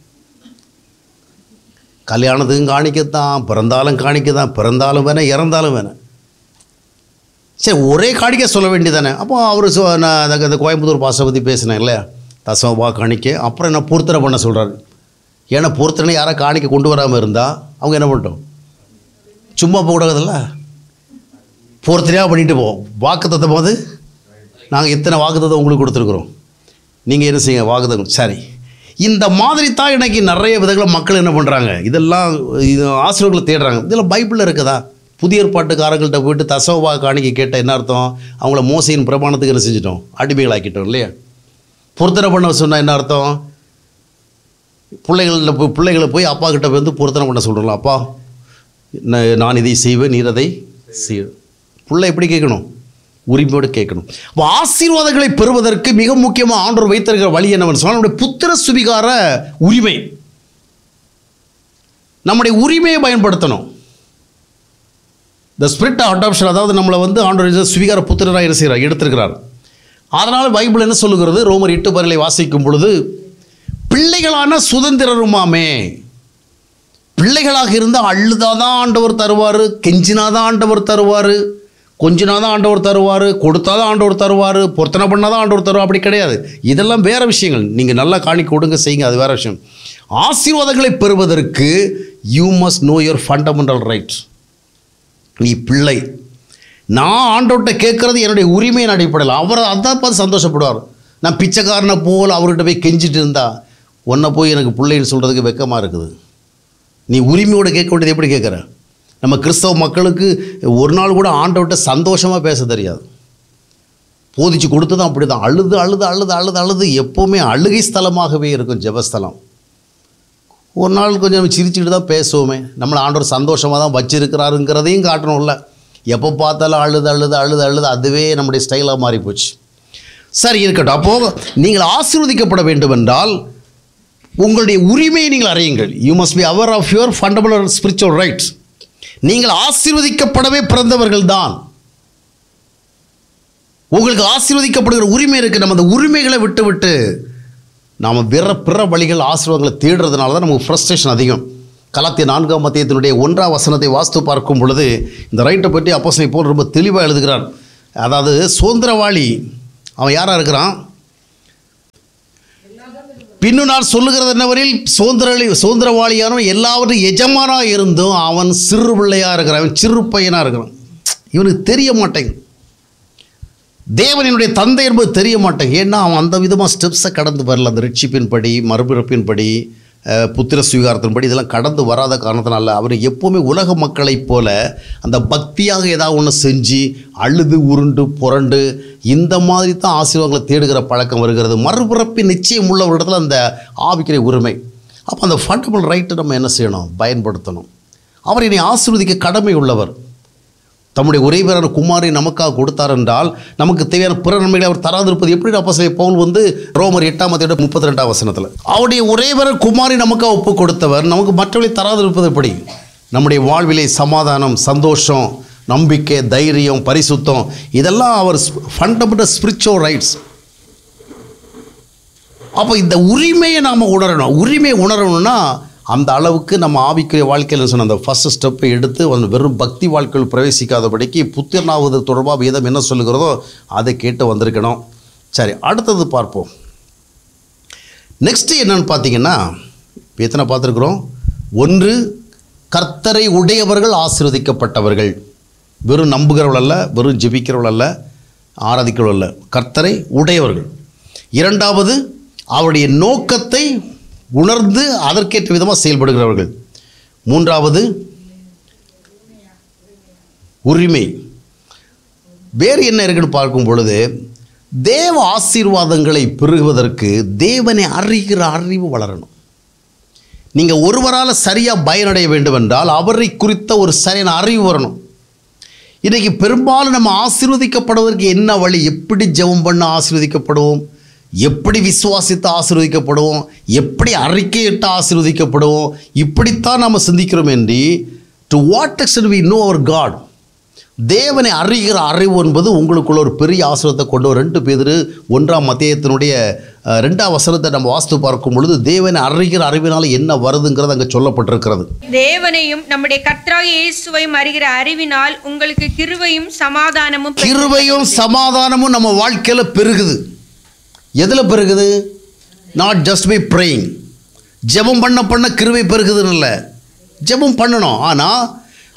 கல்யாணத்துக்கும் காணிக்கத்தான், பிறந்தாலும் காணிக்க தான், பிறந்தாலும் வேணாம், இறந்தாலும் வேணாம். சரி, ஒரே காணிக்கை சொல்ல வேண்டியதானே. அப்போ அவர் சொ நான் அந்த கோயம்புத்தூர் பாசை பற்றி பேசினேன் இல்லையா, தசமபா காணிக்கை. அப்புறம் என்ன பொருத்தனை பண்ண சொல்கிறாரு. ஏன்னா பொருத்தனை யாராவது காணிக்கை கொண்டு வராமல் இருந்தால் அவங்க என்ன பண்ணிட்டோம், சும்மா போகக்கூடாதுல்ல, பொறுத்தனையாக பண்ணிட்டு போவோம். வாக்குத்தத்தம் போது நாங்கள் எத்தனை வாக்குத்தத்தம் உங்களுக்கு கொடுத்துருக்குறோம், நீங்கள் என்ன செய்யுங்க வாக்குத்தத்தம். சரி, இந்த மாதிரி தான் இன்றைக்கி நிறைய விதங்களை மக்கள் என்ன பண்ணுறாங்க, இதெல்லாம் இது ஆசிரியர்களை தேடுறாங்க. இதெல்லாம் பைபிளில் இருக்குதா? புதிய ஏற்பாட்டுக்காரங்கள்ட்ட போயிட்டு தசோபா காணிக்க கேட்ட என்ன அர்த்தம்? அவங்கள மோசையின் பிரமாணத்துக்கு என்ன செஞ்சிட்டோம், அடிமைகளாக்கிட்டோம் இல்லையா? பொருத்தனை பண்ண சொன்னால் என்ன அர்த்தம்? பிள்ளைகளில் போய் பிள்ளைகளை போய் அப்பா கிட்ட வந்து பொருத்தனை பண்ண சொல்கிறோம்ல, அப்பா நான் இதை செய்வேன், நீர் அதை செய். பிள்ளை எப்படி கேட்கணும்? உரிமையோடு கேட்கணும். அப்போ ஆசீர்வாதங்களை பெறுவதற்கு மிக முக்கியமாக ஆண்டவர் வைத்திருக்கிற வழி என்னவென்று சொன்னால் நம்முடைய புத்திர சுவிகார உரிமை. நம்முடைய உரிமையை பயன்படுத்தணும். த ஸ்பிரிட் ஆஃப் அடாப்ஷன், அதாவது நம்மளை வந்து ஆண்டவர் சுவிகார புத்திரராக என்ன செய்கிறார், எடுத்திருக்கிறார். அதனால் பைபிள் என்ன சொல்லுகிறது? ரோமர் எட்டு பதினேழை வாசிக்கும் பொழுது, பிள்ளைகளான சுதந்திரருமாமே. பிள்ளைகளாக இருந்தால் அழுதாதான் ஆண்டவர் தருவார், கெஞ்சினாதான் ஆண்டவர் தருவார், கொஞ்சினாதான் ஆண்டவர் தருவார், கொடுத்தாதான் ஆண்டவர் தருவார், பொருத்தனை பண்ணாதான் ஆண்டவர் தருவார். அப்படி கிடையாது. இதெல்லாம் வேறு விஷயங்கள். நீங்கள் நல்லா காணி கொடுங்க, செய்யுங்க, அது வேறு விஷயம். ஆசீர்வாதங்களை பெறுவதற்கு you must know your fundamental rights. நீ பிள்ளை, நான் ஆண்டவர்கிட்ட கேட்குறது என்னுடைய உரிமையின் அடிப்படையில். அவர் அதான் பார்த்து சந்தோஷப்படுவார். நான் பிச்சைக்காரனை போல் அவர்கிட்ட போய் கெஞ்சிட்டு இருந்தா உன்னை போய் எனக்கு பிள்ளைன்னு சொல்கிறதுக்கு வெக்கமாக இருக்குது. நீ உரிமையோடு கேட்க வேண்டியது எப்படி கேட்குற? நம்ம கிறிஸ்தவ மக்களுக்கு ஒரு நாள் கூட ஆண்டவர்கிட்ட சந்தோஷமாக பேச தெரியாது. போதிச்சு கொடுத்து தான் அப்படி தான் அழுது அழுது அழுது அழுது அழுது எப்போவுமே அழுகை ஸ்தலமாகவே இருக்கும் ஜெபஸ்தலம். ஒரு நாள் கொஞ்சம் சிரிச்சுக்கிட்டு தான் பேசுவோமே. நம்மளை ஆண்டவர் சந்தோஷமாக தான் வச்சிருக்கிறாருங்கிறதையும் காட்டணும்ல. எப்போ பார்த்தாலும் அழுது அழுது அழுது அழுது அதுவே நம்முடைய ஸ்டைலாக மாறி போச்சு. சரி, இருக்கட்டும். அப்போது நீங்கள் ஆசீர்வதிக்கப்பட வேண்டும் என்றால் உங்களுடைய உரிமையை நீங்கள் அறியுங்கள். You must be our of your fundamental spiritual rights. நீங்கள் ஆசீர்வதிக்கப்படவே பிறந்தவர்கள் தான். உங்களுக்கு ஆசீர்வதிக்கப்படுகிற உரிமை இருக்குது. நம்ம அந்த உரிமைகளை விட்டு விட்டு நாம் பிற பிற வழிகள் ஆசீர்வாதங்களை தேடுறதுனால தான் நமக்கு ஃப்ரஸ்ட்ரேஷன் அதிகம். கலாத்திய நான்காம் மத்தியத்தினுடைய ஒன்றாம் வசனத்தை வாஸ்து பார்க்கும் பொழுது இந்த ரைட்டை பற்றி அப்போஸ்தலன் பவுல் ரொம்ப தெளிவாக எழுதுகிறார். அதாவது சுதந்திரவாளி அவன் யாராக இருக்கிறான்? பின்னு நான் சொல்லுகிறது என்னவரில் சுதந்திர சுதந்திரவாளியானவன் எல்லாவற்றும் எஜமானாக இருந்தும் அவன் சிறு பிள்ளையாக இருக்கிறான், அவன் சிறு பையனாக இருக்கிறான். இவனுக்கு தெரிய மாட்டேங்குது தேவனினுடைய தந்தை என்பது தெரிய மாட்டேங்க. ஏன்னா அவன் அந்த விதமாக ஸ்டெப்ஸை கடந்து வரல. அந்த ரட்சிப்பின் படி, மறுபிறப்பின் படி, புத்திர சுவீகாரத்தின்படி இதெல்லாம் கடந்து வராத காரணத்தினால அவர் எப்போவுமே உலக மக்களைப் போல அந்த பக்தியாக ஏதாவது ஒன்று செஞ்சு அழுது உருண்டு புரண்டு இந்த மாதிரி தான் ஆசீர்வாதங்களை தேடுகிற பழக்கம் வருகிறது. மறுபிறப்பின் நிச்சயம் உள்ள ஒரு இடத்துல அந்த ஆவிக்கிற உரிமை. அப்போ அந்த ஃபண்டமெண்டல் ரைட்டை நம்ம என்ன செய்யணும்? பயன்படுத்தணும். அவர் என்னை ஆசீர்வதிக்க கடமை உள்ளவர். தம்முடைய ஒரே பேரான குமாரை நமக்காக கொடுத்தார் என்றால் நமக்கு தேவையான பிற நன்மைகளை அவர் தராதிருப்பது எப்படி? அப்போஸ்தலன் பவுல் வந்து ரோமர் எட்டாம் அதிகாரம் முப்பத்தி ரெண்டாம் வசனத்தில் அவருடைய ஒரே பேர குமாரை நமக்காக ஒப்பு கொடுத்தவர் நமக்கு மற்றவர்களை தராதிருப்பது எப்படி? நம்முடைய வாழ்விலே சமாதானம், சந்தோஷம், நம்பிக்கை, தைரியம், பரிசுத்தம் இதெல்லாம் அவர் ஃபண்டமெண்டல் ஸ்பிரிச்சுவல் ரைட்ஸ். அப்போ இந்த உரிமையை நாம் உணரணும். உரிமையை உணரணும்னா அந்த அளவுக்கு நம்ம ஆவிக்குரிய வாழ்க்கையில் சொன்ன அந்த ஃபஸ்ட்டு ஸ்டெப்பை எடுத்து அந்த வெறும் பக்தி வாழ்க்கையில் பிரவேசிக்காதபடிக்கு புத்திரனாவது தொடர்பாக வேதம் என்ன சொல்லுகிறதோ அதை கேட்டு வந்திருக்கணும். சரி, அடுத்தது பார்ப்போம். நெக்ஸ்ட்டு என்னென்னு பார்த்தீங்கன்னா, எத்தனை பார்த்துருக்குறோம்? ஒன்று, கர்த்தரை உடையவர்கள் ஆசீர்வதிக்கப்பட்டவர்கள். வெறும் நம்புகிறவர்கள் அல்ல, வெறும் ஜெபிக்கிறவர்கள் அல்ல, ஆராதிக்கிறவர்கள் அல்ல, கர்த்தரை உடையவர்கள். இரண்டாவது, அவருடைய நோக்கத்தை உணர்ந்து அதற்கேற்ற விதமாக செயல்படுகிறவர்கள். மூன்றாவது, உரிமை. வேறு என்ன இருக்குன்னு பார்க்கும் பொழுது தேவ ஆசீர்வாதங்களை பெறுவதற்கு தேவனை அறிகிற அறிவு வளரணும். நீங்கள் ஒருவரால் சரியாக பயனடைய வேண்டும் என்றால் அவரை குறித்த ஒரு சரியான அறிவு வரணும். இன்றைக்கி பெரும்பாலும் நம்ம ஆசீர்வதிக்கப்படுவதற்கு என்ன வழி? எப்படி ஜெபம் பண்ண ஆசீர்வதிக்கப்படுவோம்? எப்படி விசுவாசித்து ஆசீர்வதிக்கப்படுவோம்? எப்படி அறிக்கையிட்டு ஆசீர்வதிக்கப்படுவோம்? இப்படித்தான் நாம் சிந்திக்கிறோம். என்று to what extend we know our God. தேவனை அறிகிற அறிவு என்பது உங்களுக்குள்ள ஒரு பெரிய ஆசீர்வாதத்தை கொண்டு வரும். ரெண்டு பேர் ஒன்றாம் மத்தியத்தினுடைய ரெண்டாம் வசனத்தை நம்ம வாஸ்து பார்க்கும் பொழுது தேவனை அறிகிற அறிவினால் என்ன வருதுங்கிறது அங்கே சொல்லப்பட்டிருக்கிறது. தேவனையும் நம்முடைய கர்த்தராகிய இயேசுவையும் அறிகிற அறிவினால் உங்களுக்கு கிருபையும் சமாதானமும் கிருபையும் சமாதானமும் நம்ம வாழ்க்கையில் பெருகுது. எதில் பெருகுது? Not just by praying. ஜெபம் பண்ண பண்ண கிருபை பெருகுதுன்னு இல்லை, ஜெபம் பண்ணணும். ஆனால்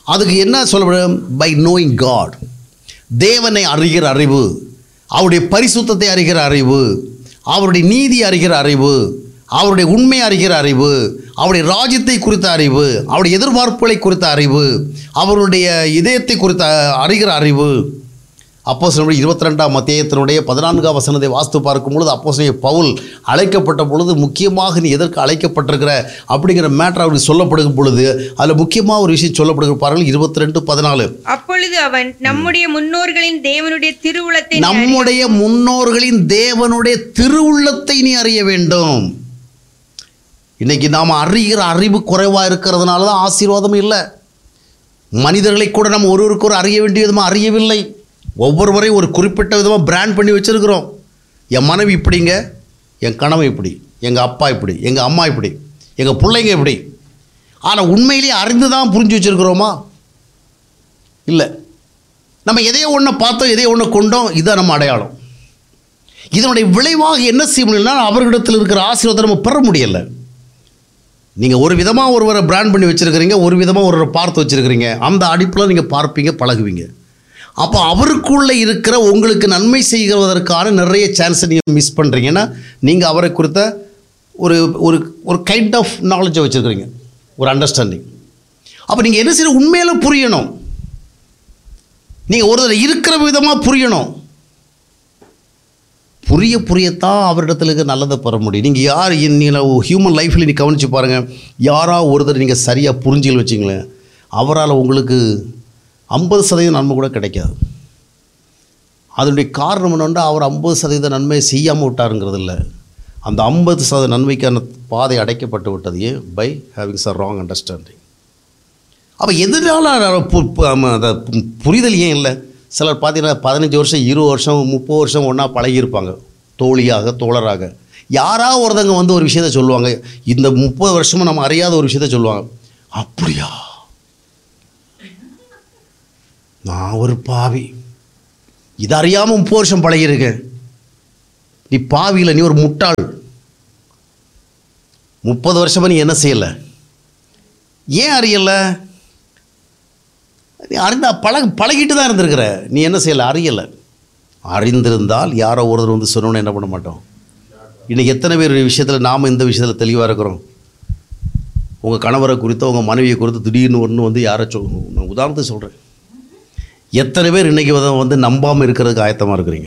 அதுக்கு என்ன சொல்லப்படும்? By knowing God. தேவனை அறிகிற அறிவு, அவருடைய பரிசுத்தத்தை அறிகிற அறிவு, அவருடைய நீதி அறிகிற அறிவு, அவருடைய உண்மை அறிகிற அறிவு, அவருடைய ராஜ்யத்தை குறித்த அறிவு, அவருடைய எதிர்பார்ப்புகளை குறித்த அறிவு, அவருடைய இதயத்தை குறித்த அறிகிற அறிவு. அப்போஸ்தலர் இருபத்தி ரெண்டாம் அத்தியாயத்தினுடைய பதினான்காம் வசனத்தை வாசித்து பார்க்கும் பொழுது அப்போஸ்தலர் பவுல் அழைக்கப்பட்ட பொழுது முக்கியமாக நீ எதற்கு அழைக்கப்பட்டிருக்கிற அப்படிங்கிற மேட்டர் அவருக்கு சொல்லப்படுகிற பொழுது அதில் முக்கியமாக ஒரு விஷயம் சொல்லப்படுகிற பாருங்கள், இருபத்தி ரெண்டு பதினாலு. அப்பொழுது அவன் நம்முடைய முன்னோர்களின் தேவனுடைய திருவுளத்தை நம்முடைய முன்னோர்களின் தேவனுடைய திருவுள்ளத்தை நீ அறிய வேண்டும். இன்னைக்கு நாம் அறிகிற அறிவு குறைவாக இருக்கிறதுனால தான் ஆசீர்வாதம் இல்லை. மனிதர்களை கூட நம்ம ஒருவருக்கு ஒரு அறிய வேண்டிய விதமாக அறியவில்லை. ஒவ்வொருவரையும் ஒரு குறிப்பிட்ட விதமாக பிராண்ட் பண்ணி வச்சுருக்கிறோம். என் மனைவி இப்படிங்க, என் கணவன் இப்படி, எங்கள் அப்பா இப்படி, எங்கள் அம்மா இப்படி, எங்கள் பிள்ளைங்க இப்படி. ஆனால் உண்மையிலேயே அறிந்து தான் புரிஞ்சு வச்சுருக்கிறோமா? இல்லை. நம்ம எதையோ ஒன்று பார்த்தோம், எதையோ ஒன்று கொண்டோம், இதுதான் நம்ம அடையாளம். இதனுடைய விளைவாக என்ன செய்ய முடியலன்னா அவர்களிடத்தில் இருக்கிற ஆசீர்வாதத்தை நம்ம பெற முடியலை. நீங்கள் ஒரு விதமாக ஒருவரை பிராண்ட் பண்ணி வச்சுருக்கிறீங்க, ஒரு விதமாக ஒருவரை பார்த்து வச்சுருக்கிறீங்க. அந்த அடிப்பில் நீங்கள் பார்ப்பீங்க, பழகுவீங்க. அப்போ அவருக்குள்ளே இருக்கிற உங்களுக்கு நன்மை செய்வதற்கான நிறைய சான்ஸை நீங்கள் மிஸ் பண்ணுறீங்கன்னா நீங்கள் அவரை குறித்த ஒரு ஒரு ஒரு கைண்ட் ஆஃப் நாலேஜை வச்சுருக்கிறீங்க, ஒரு அண்டர்ஸ்டாண்டிங். அப்போ நீங்கள் என்ன செய்ய உண்மையில புரியணும். நீங்கள் ஒரு இருக்கிற விதமாக புரியணும். புரிய புரியத்தான் அவரிடத்துல இருக்க நல்லதை பெற முடியும். நீங்கள் யார் நீங்கள் ஹியூமன் லைஃப்பில் நீங்கள் கவனித்து பாருங்கள். யாராக ஒருத்தர் நீங்கள் சரியாக புரிஞ்சுகள் வச்சிங்களேன், அவரால் உங்களுக்கு ஐம்பது சதவீதம் நன்மை கூட கிடைக்காது. அதனுடைய காரணம் என்னென்னா அவர் ஐம்பது சதவீத நன்மையை செய்யாமல் விட்டாருங்கிறது இல்லை, அந்த ஐம்பது சதவீத நன்மைக்கான பாதை அடைக்கப்பட்டு விட்டது. ஏன்? பை ஹேவிங் ச ராங் அண்டர்ஸ்டாண்டிங். அப்போ எதனால புரிதல் ஏன் இல்லை? சிலர் பார்த்தீங்கன்னா பதினஞ்சு வருஷம் இருபது வருஷம் முப்பது வருஷம் ஒன்றா பழகியிருப்பாங்க, தோழியாக தோழராக. யாராவது ஒருத்தங்க வந்து ஒரு விஷயத்த சொல்லுவாங்க, இந்த முப்பது வருஷமும் நம்ம அறியாத ஒரு விஷயத்த சொல்லுவாங்க. அப்படியா, நான் ஒரு பாவி, இது அறியாமல் முப்பது வருஷம் பழகியிருக்கேன். நீ பாவியில், நீ ஒரு முட்டாள். முப்பது வருஷமாக நீ என்ன செய்யலை? ஏன் அறியலை? நீ அறிந்தா பழக பழகிட்டு தான் இருந்திருக்கிற, நீ என்ன செய்யலை? அறியலை. அறிந்திருந்தால் யாரோ ஒருத்தர் வந்து சொன்னோன்னு என்ன பண்ண மாட்டோம். இன்றைக்கி எத்தனை பேர் விஷயத்தில் நாம் இந்த விஷயத்தில் தெளிவாக இருக்கிறோம். உங்கள் கணவரை குறித்து, உங்கள் மனைவியை குறித்து திடீர்னு ஒன்று வந்து யாரை சொல் நான் உதாரணத்துக்கு சொல்கிறேன். எத்தனை பேர் இன்றைக்கி வந்து நம்பாமல் இருக்கிறதுக்கு ஆயத்தமாக இருக்கிறீங்க?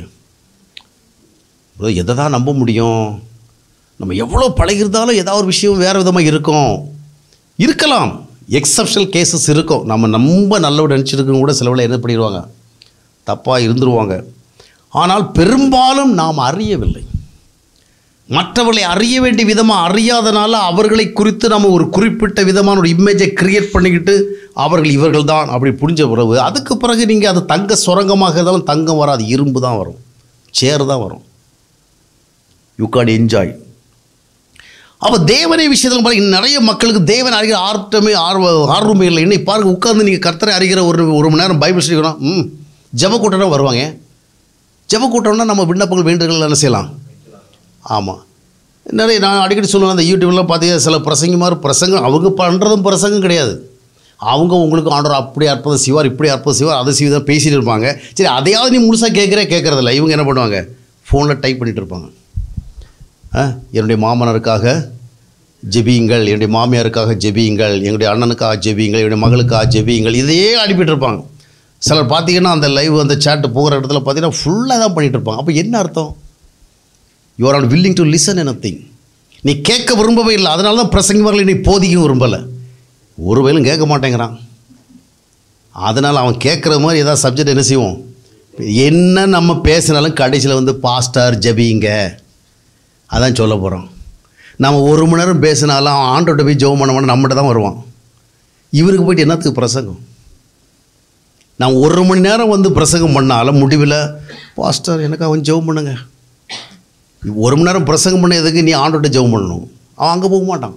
எதை தான் நம்ப முடியும்? நம்ம எவ்வளோ பழகிருந்தாலும் ஏதாவது ஒரு விஷயம் வேறு விதமாக இருக்கும். இருக்கலாம், எக்ஸப்ஷனல் கேசஸ் இருக்கும். நம்ம ரொம்ப நல்லவங்க நினச்சிருக்கவங்க கூட சிலவில் என்ன பண்ணிடுவாங்க, தப்பாக இருந்துருவாங்க. ஆனால் பெரும்பாலும் நாம் அறியவில்லை. மற்றவர்களை அறிய வேண்டிய விதமாக அறியாதனால அவர்களை குறித்து நம்ம ஒரு குறிப்பிட்ட விதமான ஒரு இமேஜை கிரியேட் பண்ணிக்கிட்டு அவர்கள் இவர்கள் தான் அப்படி புரிஞ்ச பிறகு அதுக்கு பிறகு நீங்கள் அது தங்க சுரங்கமாக இருந்தாலும் தங்கம் வராது, இரும்பு தான் வரும், சேர் தான் வரும். You Khan enjoy. அப்போ தேவனை விஷயத்தில் பாருங்கள், நிறைய மக்களுக்கு தேவன் அறிகிற ஆர்வமே ஆர்வ ஆர்வமே இல்லை. இன்னைக்கு பாருங்கள், உட்காந்து நீங்கள் கர்த்தரை அறிகிற ஒரு ஒரு மணி நேரம் பைபிள் ஸ்டடிக்கணும். ம் ஜெப கூட்டம்னா வருவாங்க. ஜெப கூட்டம்னா நம்ம விண்ணப்பங்கள் வேண்டுதல்கள் என்ன செய்யலாம்? ஆமாம், நிறைய நான் அடிக்கடி சொல்லுவேன், அந்த யூடியூப்லாம் பார்த்தீங்கன்னா சில பிரசங்கமார் பிரசங்கம் அவங்க பண்ணுறதும் பிரசங்கம் கிடையாது. அவங்க உங்களுக்கு ஆண்டவர் அப்படி அற்புதம் செய்வார், இப்படி அற்புதம் செய்வார், அதை செய்வதாக பேசிகிட்டு இருப்பாங்க. சரி, அதையாவது நீ முழுசாக கேட்குறே கேட்குறதில்ல. இவங்க என்ன பண்ணுவாங்க, ஃபோனில் டைப் பண்ணிகிட்டு இருப்பாங்க. என்னுடைய மாமனருக்காக ஜெபியுங்கள், என்னுடைய மாமியாருக்காக ஜெபியுங்கள், எங்களுடைய அண்ணனுக்காக ஜெபியுங்கள், என்னுடைய மகளுக்காக ஜெபியுங்கள், இதையே அனுப்பிட்டு இருப்பாங்க. சிலர் பார்த்தீங்கன்னா அந்த லைவ் அந்த சேட்டு போகிற இடத்துல பார்த்தீங்கன்னா ஃபுல்லாக தான் பண்ணிகிட்டு இருப்பாங்க. அப்போ என்ன அர்த்தம்? You are not willing to listen anything. நீ கேட்க விரும்பவே இல்லை. அதனால தான் பிரசங்கிமார்கள் நீ போதிக்கும் விரும்பலை. ஒரு வேலும் கேட்க மாட்டேங்கிறான். அதனால் அவன் கேட்குற மாதிரி ஏதாவது சப்ஜெக்ட் என்ன செய்வோம், என்ன நம்ம பேசினாலும் கடைசியில் வந்து பாஸ்டர் ஜெபிங்க அதான் சொல்ல போகிறோம். நம்ம ஒரு மணி நேரம் பேசினாலும் அவன் ஆண்டோட்ட போய் ஜெபம் பண்ண மாட்டோம், நம்மகிட்ட தான் வருவான். இவருக்கு போய்ட்டு என்னத்துக்கு பிரசங்கம்? நான் ஒரு மணி நேரம் வந்து பிரசங்கம் பண்ணாலும் முடிவில் பாஸ்டர் எனக்கு அவன் ஜெபம் பண்ணுங்க. ஒரு மணி நேரம் பிரசங்கம் பண்ண எதுக்கு? நீ ஆண்டோட்ட ஜெபம் பண்ணணும். அவன் அங்கே போக மாட்டான்.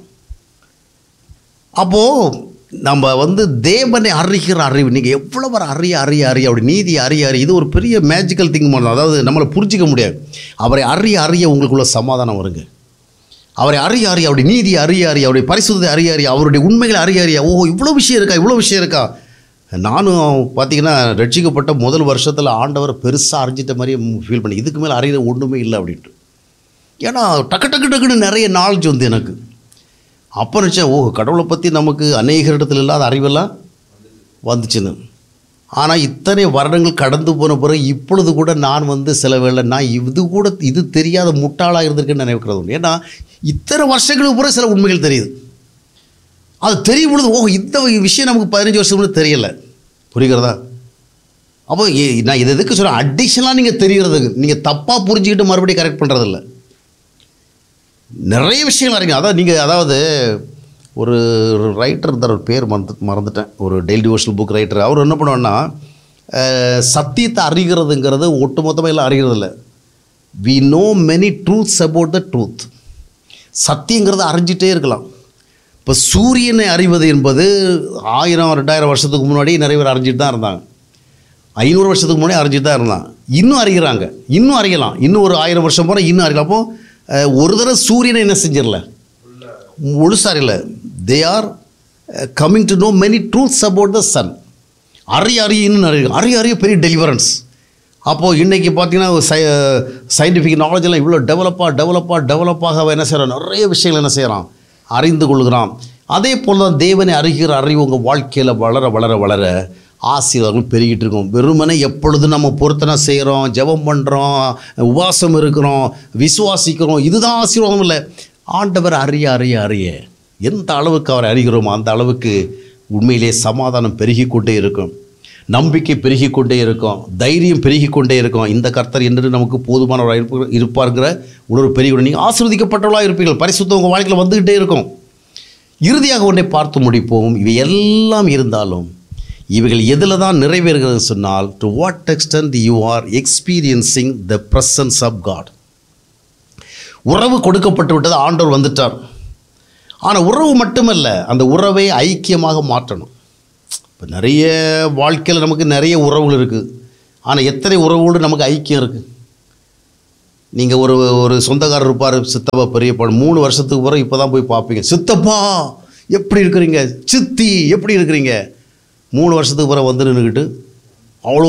அப்போது நம்ம வந்து தேவனை அறிகிற அறிவு, நீங்கள் எவ்வளோ வர அறிய அறிய அறிய அப்படி நீதி அறிய அறிய, இது ஒரு பெரிய மேஜிக்கல் திங் பண்ணலாம். அதாவது நம்மளை புரிஞ்சிக்க முடியாது. அவரை அறிய அறிய உங்களுக்குள்ள சமாதானம் வருங்க. அவரை அறிய அறிய அவருடைய நீதி அறிய அறிய அவருடைய பரிசுத்தத்தை அறிய அறிய அவருடைய உண்மைகளை அறிய அறிய, ஓ இவ்வளோ விஷயம் இருக்கா, இவ்வளோ விஷயம் இருக்கா. நானும் பார்த்தீங்கன்னா ரட்சிக்கப்பட்ட முதல் வருஷத்தில் ஆண்டவரை பெருசாக அறிஞ்சிட்ட மாதிரியே ஃபீல் பண்ணி இதுக்கு மேலே அறிகிற ஒன்றுமே இல்லை அப்படின்ட்டு. ஏன்னா டக்கு டக்கு டக்குன்னு நிறைய நாலேஜ் வந்து எனக்கு. அப்போ நினச்சேன், ஓ கடவுளை பற்றி நமக்கு அநேக இடத்துல இல்லாத அறிவெல்லாம் வந்துச்சுன்னு. ஆனால் இத்தனை வருடங்கள் கடந்து போன பிறகு இப்பொழுது கூட நான் வந்து சில வேளை நான் இது கூட இது தெரியாத முட்டாளாக இருந்திருக்குன்னு நினைக்கிறது உண்டு. ஏன்னா இத்தனை வருஷங்களுக்கு பிறகு சில உண்மைகள் தெரியுது. அது தெரியும் பொழுது ஓ இந்த விஷயம் நமக்கு பதினஞ்சு வருஷம் தெரியலை. புரிகிறதா? அப்போ நான் இது எதுக்கு சொல்கிறேன், அடிஷனலாக நீங்கள் தெரிகிறதுக்கு நீங்கள் தப்பாக புரிஞ்சுக்கிட்டு மறுபடியும் கரெக்ட் பண்ணுறதில்ல. நிறைய விஷயங்கள் அறிங்க. அதான் நீங்கள் அதாவது ஒரு ரைட்டர் இருந்தார், ஒரு பேர் மறந்து மறந்துட்டேன் ஒரு டெய்லி டிவோஷனல் புக் ரைட்டர். அவர் என்ன பண்ணுவான்னா, சத்தியத்தை அறிகிறதுங்கிறது ஒட்டுமொத்தமாக எல்லாம் அறிகிறதில்ல. We know many truths about the truth. சத்தியங்கிறத அறிஞ்சிட்டே இருக்கலாம். இப்போ சூரியனை அறிவது என்பது ஆயிரம் ரெண்டாயிரம் வருஷத்துக்கு முன்னாடி நிறைய பேர் அறிஞ்சிட்டு தான் இருந்தாங்க. ஐநூறு வருஷத்துக்கு முன்னாடி அறிஞ்சிட்டு தான் இருந்தாங்க. இன்னும் அறிகிறாங்க, இன்னும் அறியலாம். இன்னும் ஒரு ஆயிரம் வருஷம் போனால் இன்னும் அறியலாம். அப்போது ஒரு தடவை சூரியனை என்ன செஞ்சிடல, முழுசாக இல்லை. They are coming to know many truths about the Sun. அறிய அறிய இன்னும் அறிய அறிய அறிய பெரிய டெலிவரன்ஸ். அப்போது இன்றைக்கி பார்த்தீங்கன்னா சை சயின்டிஃபிக் நாலேஜெல்லாம் இவ்வளோ டெவலப்பாக டெவலப்பாக டெவலப்பாக அவன் என்ன செய்கிறான், நிறைய விஷயங்கள் என்ன செய்கிறான், அறிந்து கொள்கிறான். அதே போல் தான் தேவனை அறிகிற அறிவு உங்கள் வாழ்க்கையில் வளர வளர வளர ஆசீர்வாதங்கள் பெருகிட்டு இருக்கும். வெறுமனே எப்பொழுதும் நம்ம பொருத்தனை செய்கிறோம், ஜெபம் பண்ணுறோம், உபவாசம் இருக்கிறோம், விசுவாசிக்கிறோம், இதுதான் ஆசீர்வாதம் இல்லை. ஆண்டவர் அறிய அறிய அறிய எந்த அளவுக்கு அவரை அறிகிறோமோ அந்த அளவுக்கு உண்மையிலே சமாதானம் பெருகி கொண்டே இருக்கும், நம்பிக்கை பெருகி கொண்டே இருக்கும், தைரியம் பெருகி கொண்டே இருக்கும். இந்த கர்த்தர் என்று நமக்கு போதுமானவராக இருப்ப இருப்பாருங்கிற உணர்வு பெருகி, நீங்கள் ஆசீர்வதிக்கப்பட்டவர்களாக இருப்பீர்கள். பரிசுத்தம் உங்கள் வாழ்க்கையில் வந்துக்கிட்டே இருக்கும். இறுதியாக ஒன்றை பார்த்து முடிப்போம். இவை எல்லாம் இருந்தாலும் இவைகள் எதில் தான் நிறைவேறுகிறது சொன்னால், to what extend you are experiencing the presence of God. உறவு கொடுக்கப்பட்டு விட்டது, ஆண்டவர் வந்துட்டார். ஆனால் உறவு மட்டுமல்ல, அந்த உறவை ஐக்கியமாக மாற்றணும். இப்போ நிறைய வாழ்க்கையில் நமக்கு நிறைய உறவுகள் இருக்குது. ஆனால் எத்தனை உறவுகளோடு நமக்கு ஐக்கியம் இருக்குது? நீங்கள் ஒரு ஒரு சொந்தக்காரர் இருப்பார், சித்தப்பா பெரியப்பா, மூணு வருஷத்துக்கு பிறகு இப்போ தான் போய் பார்ப்பீங்க. சித்தப்பா எப்படி இருக்கிறீங்க, சித்தி எப்படி இருக்கிறீங்க, மூணு வருஷத்துக்கு பிறகு வந்து நின்றுக்கிட்டு